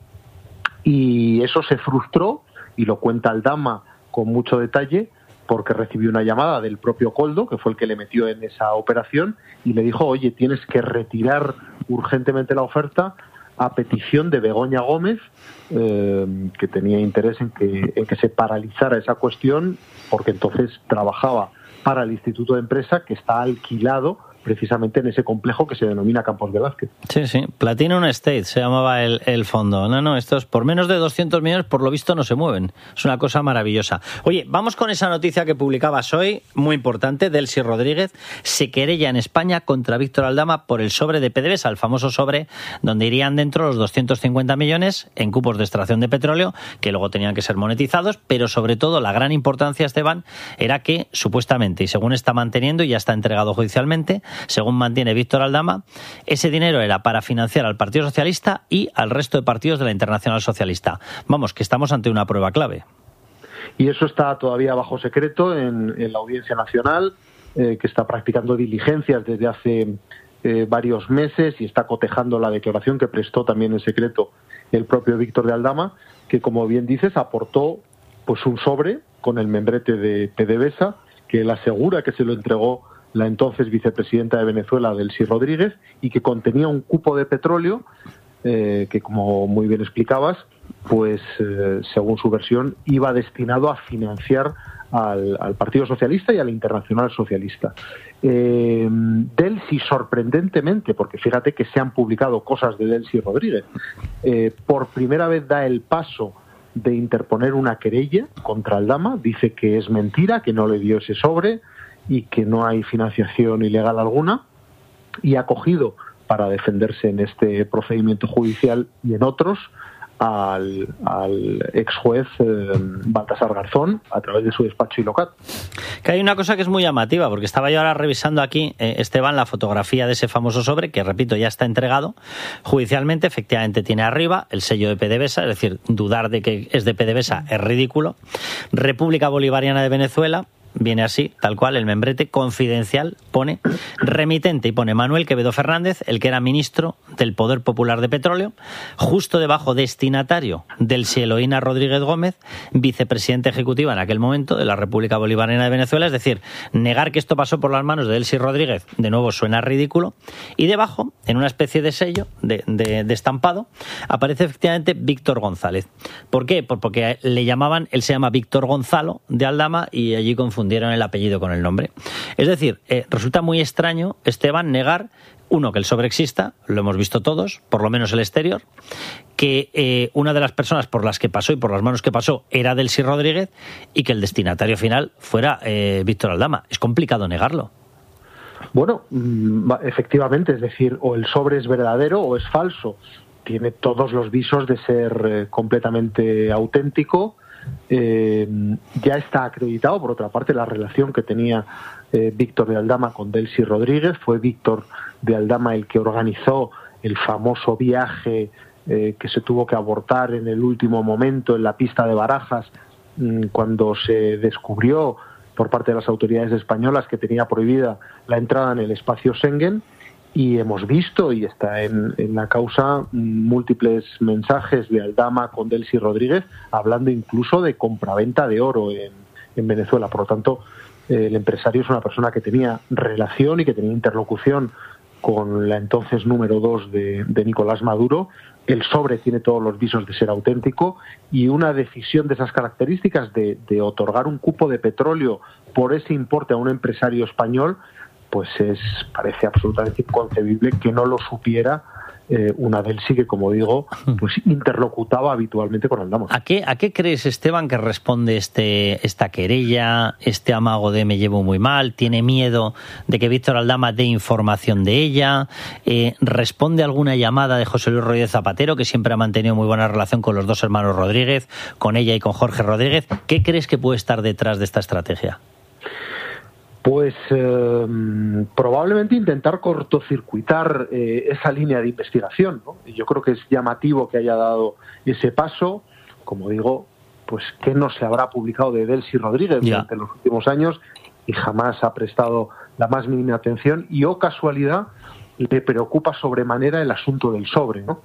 Y eso se frustró, y lo cuenta Aldama con mucho detalle, porque recibió una llamada del propio Koldo, que fue el que le metió en esa operación, y le dijo, oye, tienes que retirar urgentemente la oferta a petición de Begoña Gómez, que tenía interés en que se paralizara esa cuestión, porque entonces trabajaba para el Instituto de Empresa, que está alquilado precisamente en ese complejo que se denomina Campos Velázquez. Sí, Platinum Estate se llamaba el fondo. No, estos por menos de 200 millones por lo visto no se mueven. Es una cosa maravillosa. Oye, vamos con esa noticia que publicabas hoy, muy importante. Delsi Rodríguez se querella en España contra Víctor Aldama por el sobre de PDVSA, el famoso sobre donde irían dentro los 250 millones en cupos de extracción de petróleo, que luego tenían que ser monetizados, pero sobre todo la gran importancia, Esteban, era que supuestamente, y según está manteniendo y ya está entregado judicialmente, según mantiene Víctor Aldama, ese dinero era para financiar al Partido Socialista y al resto de partidos de la Internacional Socialista. Vamos, que estamos ante una prueba clave. Y eso está todavía bajo secreto en la Audiencia Nacional, que está practicando diligencias desde hace varios meses y está cotejando la declaración que prestó también en secreto el propio Víctor de Aldama, que, como bien dices, aportó pues un sobre con el membrete de PDVSA, que él asegura que se lo entregó la entonces vicepresidenta de Venezuela, Delsi Rodríguez, y que contenía un cupo de petróleo que, como muy bien explicabas, pues según su versión iba destinado a financiar al Partido Socialista y a la Internacional Socialista. Delsi, sorprendentemente, porque fíjate que se han publicado cosas de Delsi Rodríguez, por primera vez da el paso de interponer una querella contra Aldama, dice que es mentira, que no le dio ese sobre y que no hay financiación ilegal alguna, y ha cogido para defenderse en este procedimiento judicial y en otros al ex juez Baltasar Garzón a través de su despacho Ilocat. Que hay una cosa que es muy llamativa, porque estaba yo ahora revisando aquí, Esteban, la fotografía de ese famoso sobre, que repito, ya está entregado judicialmente. Efectivamente tiene arriba el sello de PDVSA, es decir, dudar de que es de PDVSA es ridículo. República Bolivariana de Venezuela, viene así, tal cual, el membrete confidencial, pone remitente y pone Manuel Quevedo Fernández, el que era ministro del Poder Popular de Petróleo, justo debajo destinatario Delcy Eloína Rodríguez Gómez, vicepresidenta ejecutiva en aquel momento de la República Bolivariana de Venezuela. Es decir, negar que esto pasó por las manos de Delcy Rodríguez, de nuevo suena ridículo, y debajo, en una especie de sello, de estampado, aparece efectivamente Víctor González. ¿Por qué? Porque le llamaban, él se llama Víctor Gonzalo de Aldama y allí confundieron el apellido con el nombre. Es decir, resulta muy extraño, Esteban, negar, uno, que el sobre exista, lo hemos visto todos, por lo menos el exterior, que una de las personas por las que pasó y por las manos que pasó era Delcy Rodríguez y que el destinatario final fuera Víctor Aldama. Es complicado negarlo. Bueno, efectivamente, es decir, o el sobre es verdadero o es falso. Tiene todos los visos de ser completamente auténtico. Ya está acreditado, por otra parte, la relación que tenía Víctor de Aldama con Delcy Rodríguez. Fue Víctor de Aldama el que organizó el famoso viaje que se tuvo que abortar en el último momento en la pista de Barajas, cuando se descubrió por parte de las autoridades españolas que tenía prohibida la entrada en el espacio Schengen. Y hemos visto, y está en la causa, múltiples mensajes de Aldama con Delcy Rodríguez, hablando incluso de compraventa de oro en Venezuela. Por lo tanto, el empresario es una persona que tenía relación y que tenía interlocución con la entonces número 2 de Nicolás Maduro. El sobre tiene todos los visos de ser auténtico, y una decisión de esas características de otorgar un cupo de petróleo por ese importe a un empresario español, pues parece absolutamente inconcebible que no lo supiera una Delcy que, como digo, pues interlocutaba habitualmente con Aldama. ¿A qué crees, Esteban, que responde esta querella, este amago de me llevo muy mal? ¿Tiene miedo de que Víctor Aldama dé información de ella? ¿Responde a alguna llamada de José Luis Rodríguez Zapatero, que siempre ha mantenido muy buena relación con los dos hermanos Rodríguez, con ella y con Jorge Rodríguez? ¿Qué crees que puede estar detrás de esta estrategia? Pues probablemente intentar cortocircuitar esa línea de investigación, ¿no? Y yo creo que es llamativo que haya dado ese paso. Como digo, pues que no se habrá publicado de Delcy Rodríguez durante los últimos años y jamás ha prestado la más mínima atención, y casualidad le preocupa sobremanera el asunto del sobre, ¿no?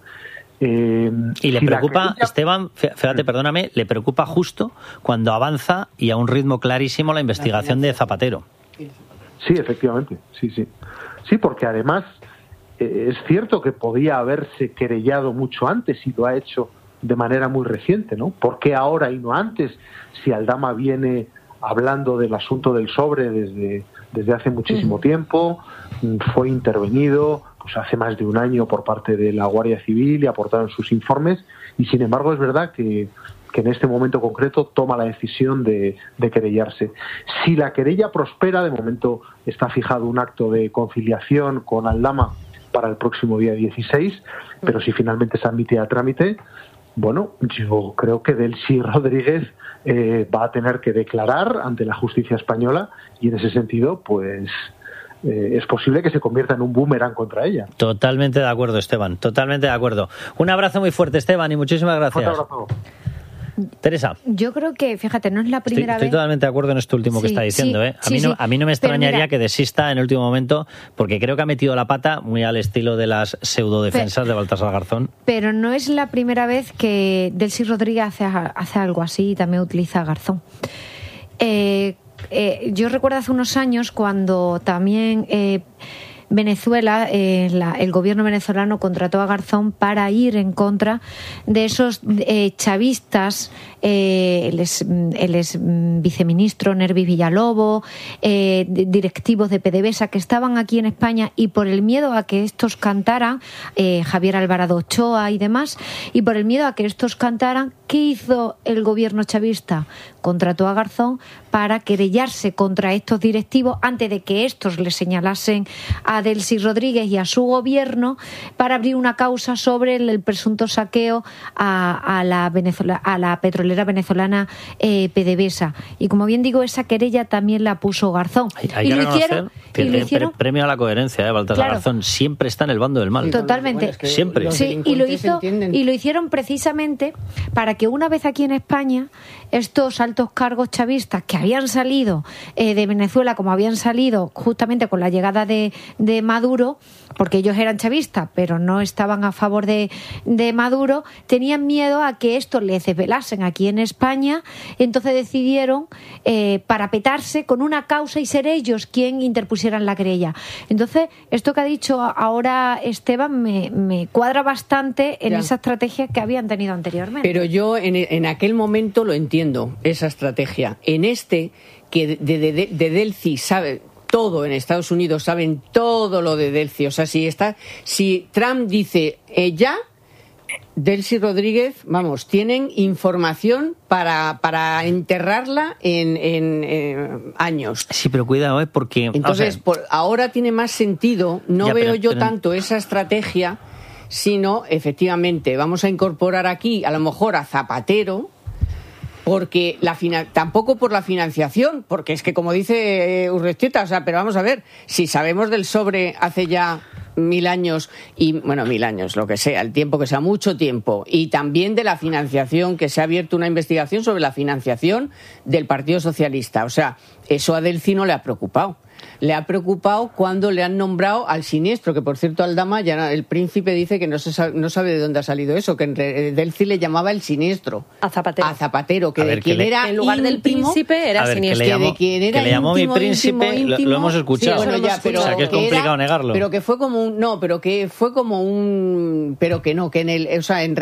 Y le preocupa, Esteban, fíjate, perdóname, le preocupa justo cuando avanza y a un ritmo clarísimo la investigación de Zapatero. Sí, efectivamente, sí, porque además es cierto que podía haberse querellado mucho antes y lo ha hecho de manera muy reciente, ¿no? ¿Por qué ahora y no antes? Si Aldama viene hablando del asunto del sobre desde hace muchísimo tiempo, fue intervenido pues hace más de un año por parte de la Guardia Civil y aportaron sus informes, y sin embargo es verdad que en este momento concreto toma la decisión de querellarse. Si la querella prospera, de momento está fijado un acto de conciliación con Aldama para el próximo día 16, pero si finalmente se admite a trámite, bueno, yo creo que Delcy Rodríguez va a tener que declarar ante la justicia española, y en ese sentido, pues es posible que se convierta en un boomerang contra ella. Totalmente de acuerdo, Esteban, totalmente de acuerdo. Un abrazo muy fuerte, Esteban, y muchísimas gracias. Un abrazo. Teresa. Yo creo que, fíjate, no es la primera vez. Estoy totalmente de acuerdo en esto último que está diciendo. A mí no me extrañaría que desista en el último momento, porque creo que ha metido la pata muy al estilo de las pseudodefensas de Baltasar Garzón. Pero no es la primera vez que Delcy Rodríguez hace algo así y también utiliza a Garzón. Yo recuerdo hace unos años cuando también Venezuela, el gobierno venezolano contrató a Garzón para ir en contra de esos chavistas, él es viceministro Nervis Villalobos, directivos de PDVSA que estaban aquí en España, y por el miedo a que estos cantaran, Javier Alvarado Ochoa y demás, y por el miedo a que estos cantaran, ¿qué hizo el gobierno chavista? Contrató a Garzón para querellarse contra estos directivos antes de que estos le señalasen a Delcy Rodríguez y a su gobierno, para abrir una causa sobre el presunto saqueo a la petrolera venezolana PDVSA. Y como bien digo, esa querella también la puso Garzón. Hay que reconocer premio a la coherencia, Baltasar Garzón siempre está en el bando del mal. Totalmente. Siempre. Sí, y lo hicieron precisamente para que una vez aquí en España estos altos cargos chavistas que habían salido de Venezuela, como habían salido justamente con la llegada de Maduro, porque ellos eran chavistas pero no estaban a favor de Maduro, tenían miedo a que esto les desvelasen aquí en España, entonces decidieron parapetarse con una causa y ser ellos quien interpusieran la querella. Entonces, esto que ha dicho ahora Esteban me cuadra bastante en esa estrategia que habían tenido anteriormente. Pero yo en aquel momento lo entiendo, esa estrategia. En que de Delcy sabe todo en Estados Unidos, saben todo lo de Delcy. O sea, si Trump dice ya, Delcy Rodríguez, vamos, tienen información para enterrarla en años. Sí, pero cuidado, porque... Entonces, ahora tiene más sentido, veo tanto esa estrategia, sino, efectivamente, vamos a incorporar aquí, a lo mejor, a Zapatero, porque tampoco por la financiación, porque es que, como dice Urrestieta, o sea, pero vamos a ver, si sabemos del sobre hace ya 1000 años, y bueno, 1000 años, lo que sea, el tiempo que sea, mucho tiempo, y también de la financiación, que se ha abierto una investigación sobre la financiación del Partido Socialista. O sea, eso a Delcy no le ha preocupado. Le ha preocupado cuando le han nombrado al siniestro, que por cierto Aldama, ya el príncipe dice que no sabe de dónde ha salido eso, que en Delcy le llamaba el siniestro. A Zapatero. Que de quien era en lugar del príncipe era siniestro. Que le llamó mi príncipe, íntimo, lo hemos escuchado. Sí, bueno, pero o sea, que es complicado negarlo. Pero que fue como en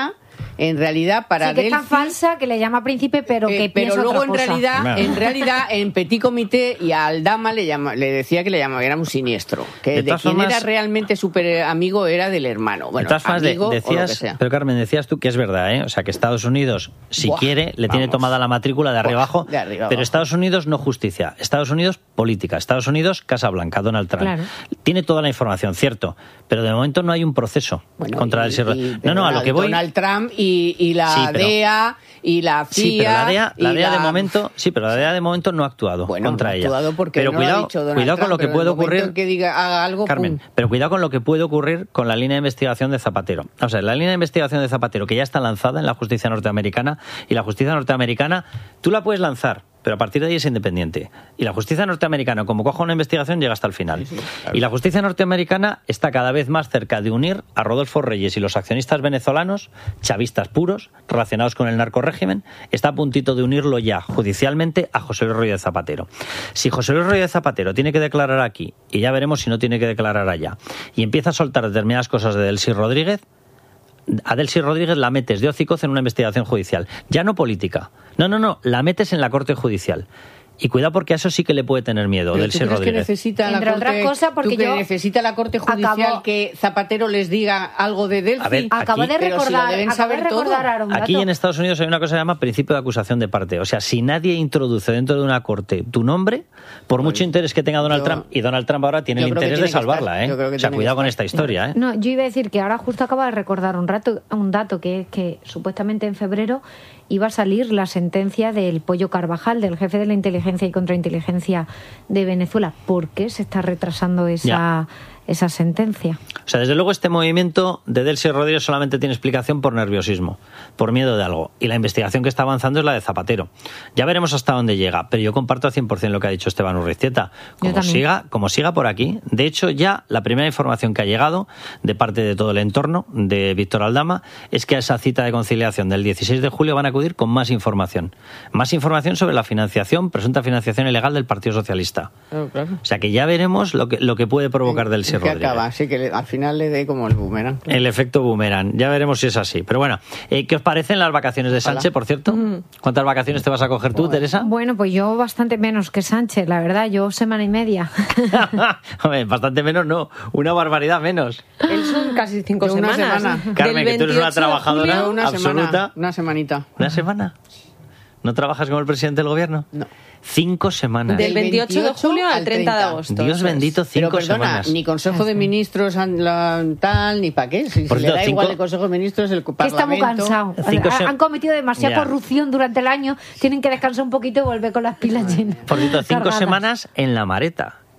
realidad para sí, que Delcy, es tan falsa que le llama príncipe, pero que piensa pero luego otra cosa. en realidad en Petit Comité y a Aldama le decía que le llamaba, era un siniestro, que de quien era realmente súper amigo era del hermano. Bueno, amigo decías, o lo que sea. Pero Carmen, decías tú que es verdad, o sea, que Estados Unidos, si quiere, le tiene tomada la matrícula de arriba abajo, pero Estados Unidos no justicia, Estados Unidos política, Estados Unidos Casa Blanca, Donald Trump. Claro. Tiene toda la información, cierto, pero de momento no hay un proceso contra el No, a lo que voy... Donald Trump y la DEA y la CIA. Sí, pero la DEA de momento, pero la DEA de momento no ha actuado contra ella. Pero no cuidado con lo que puede ocurrir, que haga algo, Carmen, pero cuidado con lo que puede ocurrir con la línea de investigación de Zapatero. O sea, la línea de investigación de Zapatero, que ya está lanzada en la justicia norteamericana, y la justicia norteamericana, tú la puedes lanzar, pero a partir de ahí es independiente. Y la justicia norteamericana, como coja una investigación, llega hasta el final. Sí, claro. Y la justicia norteamericana está cada vez más cerca de unir a Rodolfo Reyes y los accionistas venezolanos, chavistas puros, relacionados con el narcorrégimen, está a puntito de unirlo ya judicialmente a José Luis Rodríguez Zapatero. Si José Luis Rodríguez Zapatero tiene que declarar aquí, y ya veremos si no tiene que declarar allá, y empieza a soltar determinadas cosas de Delcy Rodríguez, a Delcy Rodríguez la metes de hocicoz en una investigación judicial, ya no política. No, la metes en la corte judicial. Y cuidado, porque a eso sí que le puede tener miedo Delcy Rodríguez. Que necesita necesita la corte judicial que Zapatero les diga algo de Delcy? Acabo de recordar un dato. Aquí en Estados Unidos hay una cosa que se llama principio de acusación de parte. O sea, si nadie introduce dentro de una corte tu nombre, por mucho interés que tenga Donald Trump, y Donald Trump ahora tiene el interés de salvarla, O sea, cuidado con esta historia, No, yo iba a decir que ahora justo acabo de recordar un dato que es que supuestamente en febrero iba a salir la sentencia del Pollo Carvajal, del jefe de la inteligencia y contrainteligencia de Venezuela. ¿Por qué se está retrasando esa sentencia? O sea, desde luego este movimiento de Delcy Rodríguez solamente tiene explicación por nerviosismo, por miedo de algo. Y la investigación que está avanzando es la de Zapatero. Ya veremos hasta dónde llega, pero yo comparto al 100% lo que ha dicho Esteban Urrestieta. Como siga por aquí. De hecho, ya la primera información que ha llegado de parte de todo el entorno de Víctor Aldama es que a esa cita de conciliación del 16 de julio van a acudir con más información. Más información sobre la presunta financiación ilegal del Partido Socialista. Claro. O sea, que ya veremos lo que puede provocar Delcy Rodríguez. Que acaba, así que al final le dé como el boomerang. Claro. El efecto boomerang. Ya veremos si es así. Pero bueno, ¿qué os parecen las vacaciones de Sánchez, por cierto? ¿Cuántas vacaciones te vas a coger tú, Teresa? Bueno, pues yo bastante menos que Sánchez, la verdad. Yo semana y media. Hombre, bastante menos no. Una barbaridad menos. Él son casi 5 semanas. Una semana. Carmen, que tú eres una trabajadora absoluta. Una semanita. ¿Una semana? ¿No trabajas como el presidente del gobierno? No. 5 semanas. Del 28 de julio al 30 de agosto. Dios bendito, 5 semanas. Ni Consejo de Ministros tal, ni para qué. Si le da igual el Consejo de Ministros, el Parlamento. Está muy cansado. Han cometido demasiada corrupción durante el año, tienen que descansar un poquito y volver con las pilas llenas. Por cierto, 5 semanas en la Mareta.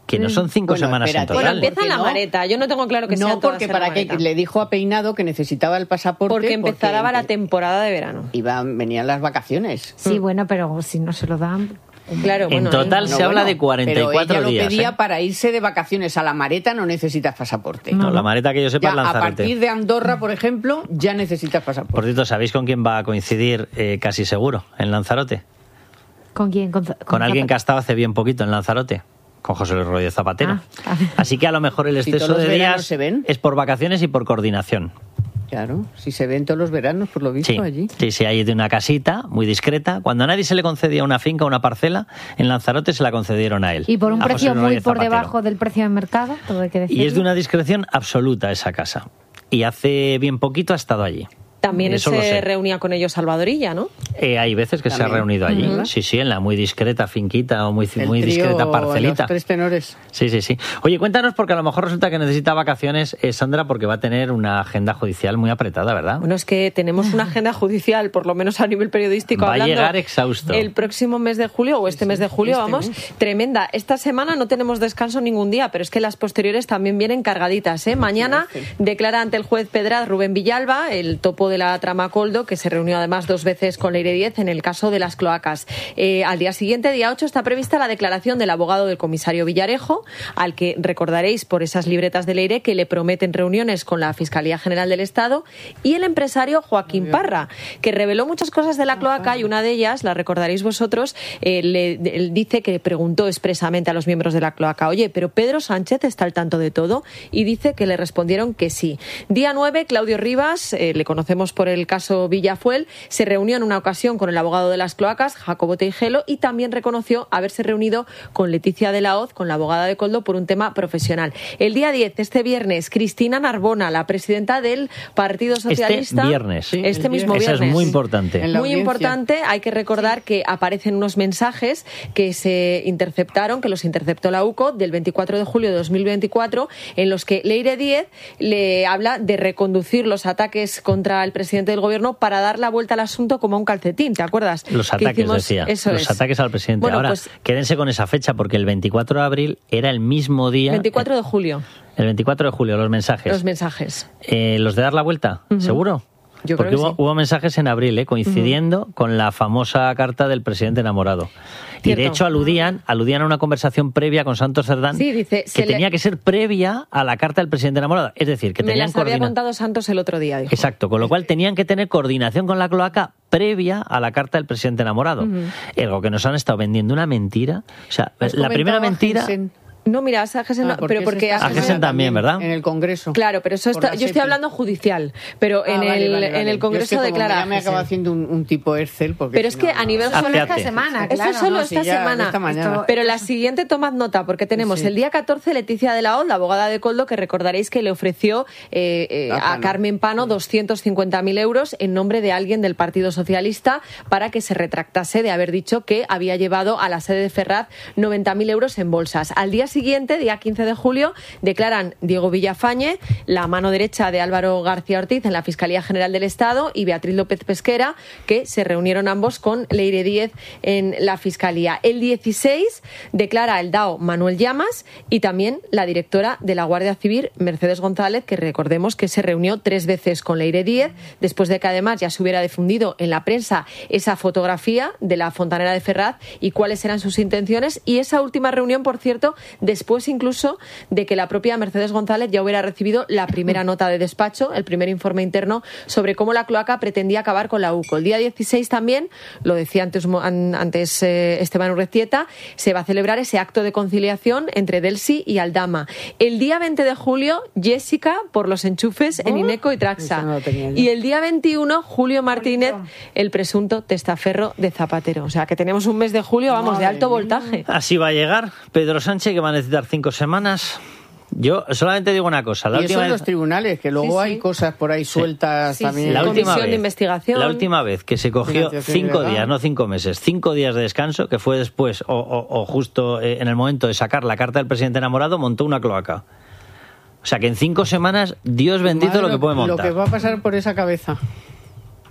Que no son 5 semanas en total. Bueno, empieza en la Mareta. Yo no tengo claro que sea No, porque para que le dijo a Peinado que necesitaba el pasaporte. Porque empezaba la temporada de verano. Venían las vacaciones. Sí, bueno, pero si no se lo dan... Claro, en total se habla de 44 pero ella días. Lo pedía para irse de vacaciones a la Mareta, no necesitas pasaporte. No, la Mareta que yo sepa es Lanzarote. A partir de Andorra, por ejemplo, ya necesitas pasaporte. Por cierto, ¿sabéis con quién va a coincidir casi seguro en Lanzarote? ¿Con quién? Con alguien que ha estado hace bien poquito en Lanzarote. Con José Luis Rodríguez Zapatero. Así que a lo mejor el exceso de días es por vacaciones y por coordinación. Claro, si se ven todos los veranos, por lo visto, allí. Sí, hay de una casita muy discreta. Cuando a nadie se le concedía una finca, una parcela, en Lanzarote se la concedieron a él. Y por un precio muy por Zapatero. Debajo del precio de mercado, todo hay que decirlo. Y es de una discreción absoluta esa casa. Y hace bien poquito ha estado allí. También se reunía con ellos Salvadorilla, ¿no? Hay veces que se ha reunido allí. Sí, en la muy discreta finquita o muy discreta parcelita. Los 3 tenores. Sí. Oye, cuéntanos, porque a lo mejor resulta que necesita vacaciones, Sandra, porque va a tener una agenda judicial muy apretada, ¿verdad? Bueno, es que tenemos una agenda judicial, por lo menos a nivel periodístico, va a llegar exhausto. El próximo mes de julio, o este mes de julio, tremenda. Esta semana no tenemos descanso ningún día, pero es que las posteriores también vienen cargaditas, ¿eh? Mañana declara ante el juez Pedraz Rubén Villalba, el topo de la trama Coldo, que se reunió además 2 veces con Leire Díez en el caso de las cloacas. Al día siguiente, día 8, está prevista la declaración del abogado del comisario Villarejo, al que recordaréis por esas libretas de Leire que le prometen reuniones con la Fiscalía General del Estado, y el empresario Joaquín Parra, que reveló muchas cosas de la cloaca, y una de ellas, la recordaréis vosotros, él dice que preguntó expresamente a los miembros de la cloaca: oye, ¿pero Pedro Sánchez está al tanto de todo? Y dice que le respondieron que sí. Día 9, Claudio Rivas, le conocemos por el caso Villafuel, se reunió en una ocasión con el abogado de las cloacas, Jacobo Teijelo, y también reconoció haberse reunido con Leticia de la Hoz, con la abogada de Coldo, por un tema profesional. El día 10, este viernes, Cristina Narbona, la presidenta del Partido Socialista. Este mismo viernes. Eso es muy importante. Muy importante. Hay que recordar que aparecen unos mensajes que se interceptaron, que los interceptó la UCO, del 24 de julio de 2024, en los que Leire Díez le habla de reconducir los ataques contra el presidente del gobierno para dar la vuelta al asunto como un calcetín, ¿te acuerdas? Los ataques, decía. Los ataques al presidente. Bueno, ahora, pues, quédense con esa fecha, porque el 24 de abril era el mismo día... 24 de julio. El 24 de julio, los mensajes. Los mensajes. ¿Los de dar la vuelta? ¿Seguro? Yo porque creo que hubo mensajes en abril, coincidiendo con la famosa carta del presidente enamorado. Y de hecho aludían a una conversación previa con Santos Cerdán, dice, que tenía que ser previa a la carta del presidente enamorado. Es decir, que tenían me las había contado Santos el otro día, dijo. Exacto, con lo cual tenían que tener coordinación con la cloaca previa a la carta del presidente enamorado. Algo que nos han estado vendiendo una mentira. O sea, la primera mentira... No, mira, a Gesen no, pero porque a Gesen también, ¿verdad? En el Congreso. Claro, pero eso está, yo estoy hablando judicial, pero en el Congreso declara. Ya me acabo haciendo un tipo Excel, porque pero es que a nivel solo esta semana, claro. Esto solo esta semana. Pero la siguiente, tomad nota, porque tenemos el día 14 Leticia de la Hoz, la abogada de Coldo, que recordaréis que le ofreció a Carmen Pano 250.000 euros en nombre de alguien del Partido Socialista para que se retractase de haber dicho que había llevado a la sede de Ferraz 90.000 euros en bolsas. Al día siguiente, día 15 de julio, declaran Diego Villafañe, la mano derecha de Álvaro García Ortiz en la Fiscalía General del Estado, y Beatriz López Pesquera, que se reunieron ambos con Leire Díez en la Fiscalía. El 16 declara el DAO Manuel Llamas y también la directora de la Guardia Civil, Mercedes González, que recordemos que se reunió 3 veces con Leire Díez, después de que además ya se hubiera difundido en la prensa esa fotografía de la fontanera de Ferraz y cuáles eran sus intenciones, y esa última reunión, por cierto, después incluso de que la propia Mercedes González ya hubiera recibido la primera nota de despacho, el primer informe interno sobre cómo la cloaca pretendía acabar con la UCO. El día 16 también, lo decía antes Esteban Urrestieta, se va a celebrar ese acto de conciliación entre Delsi y Aldama. El día 20 de julio, Jessica por los enchufes en Ineco y Traxa. Y el día 21, Julio Martínez, el presunto testaferro de Zapatero. O sea, que tenemos un mes de julio, vamos, de alto voltaje. Así va a llegar Pedro Sánchez, que va a necesitar 5 semanas. Yo solamente digo una cosa. Y eso en los tribunales, que luego hay cosas por ahí sueltas también. La última vez, de investigación. La última vez que se cogió 5 días, no 5 meses, 5 días de descanso, que fue después o justo en el momento de sacar la carta del presidente enamorado, montó una cloaca. O sea que en 5 semanas, Dios bendito, lo que puede montar. Lo que va a pasar por esa cabeza.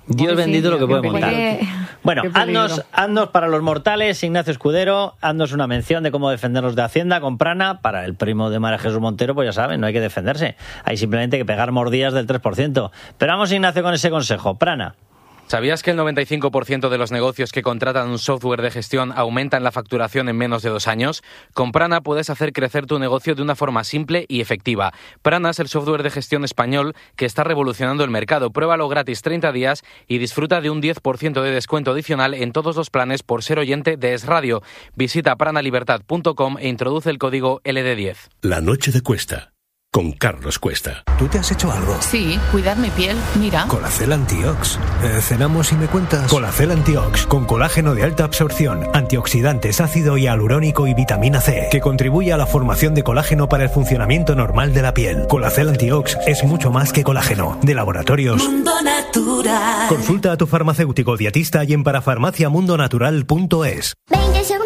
Dios bendito lo que puede montar. Bueno, haznos para los mortales, Ignacio Escudero, haznos una mención de cómo defendernos de Hacienda con Prana. Para el primo de María Jesús Montero, pues ya saben, no hay que defenderse. Hay simplemente que pegar mordidas del 3%. Pero vamos, Ignacio, con ese consejo. Prana. ¿Sabías que el 95% de los negocios que contratan un software de gestión aumentan la facturación en menos de 2 años? Con Prana puedes hacer crecer tu negocio de una forma simple y efectiva. Prana es el software de gestión español que está revolucionando el mercado. Pruébalo gratis 30 días y disfruta de un 10% de descuento adicional en todos los planes por ser oyente de Es Radio. Visita pranalibertad.com e introduce el código LD10. La noche de Cuesta, con Carlos Cuesta. ¿Tú te has hecho algo? Sí, cuidar mi piel, mira. Colacel Antiox. Cenamos y me cuentas. Colacel Antiox, con colágeno de alta absorción, antioxidantes, ácido hialurónico y vitamina C, que contribuye a la formación de colágeno para el funcionamiento normal de la piel. Colacel Antiox es mucho más que colágeno. De Laboratorios Mundo Natural. Consulta a tu farmacéutico dietista y en parafarmaciamundonatural.es. 20 segundos.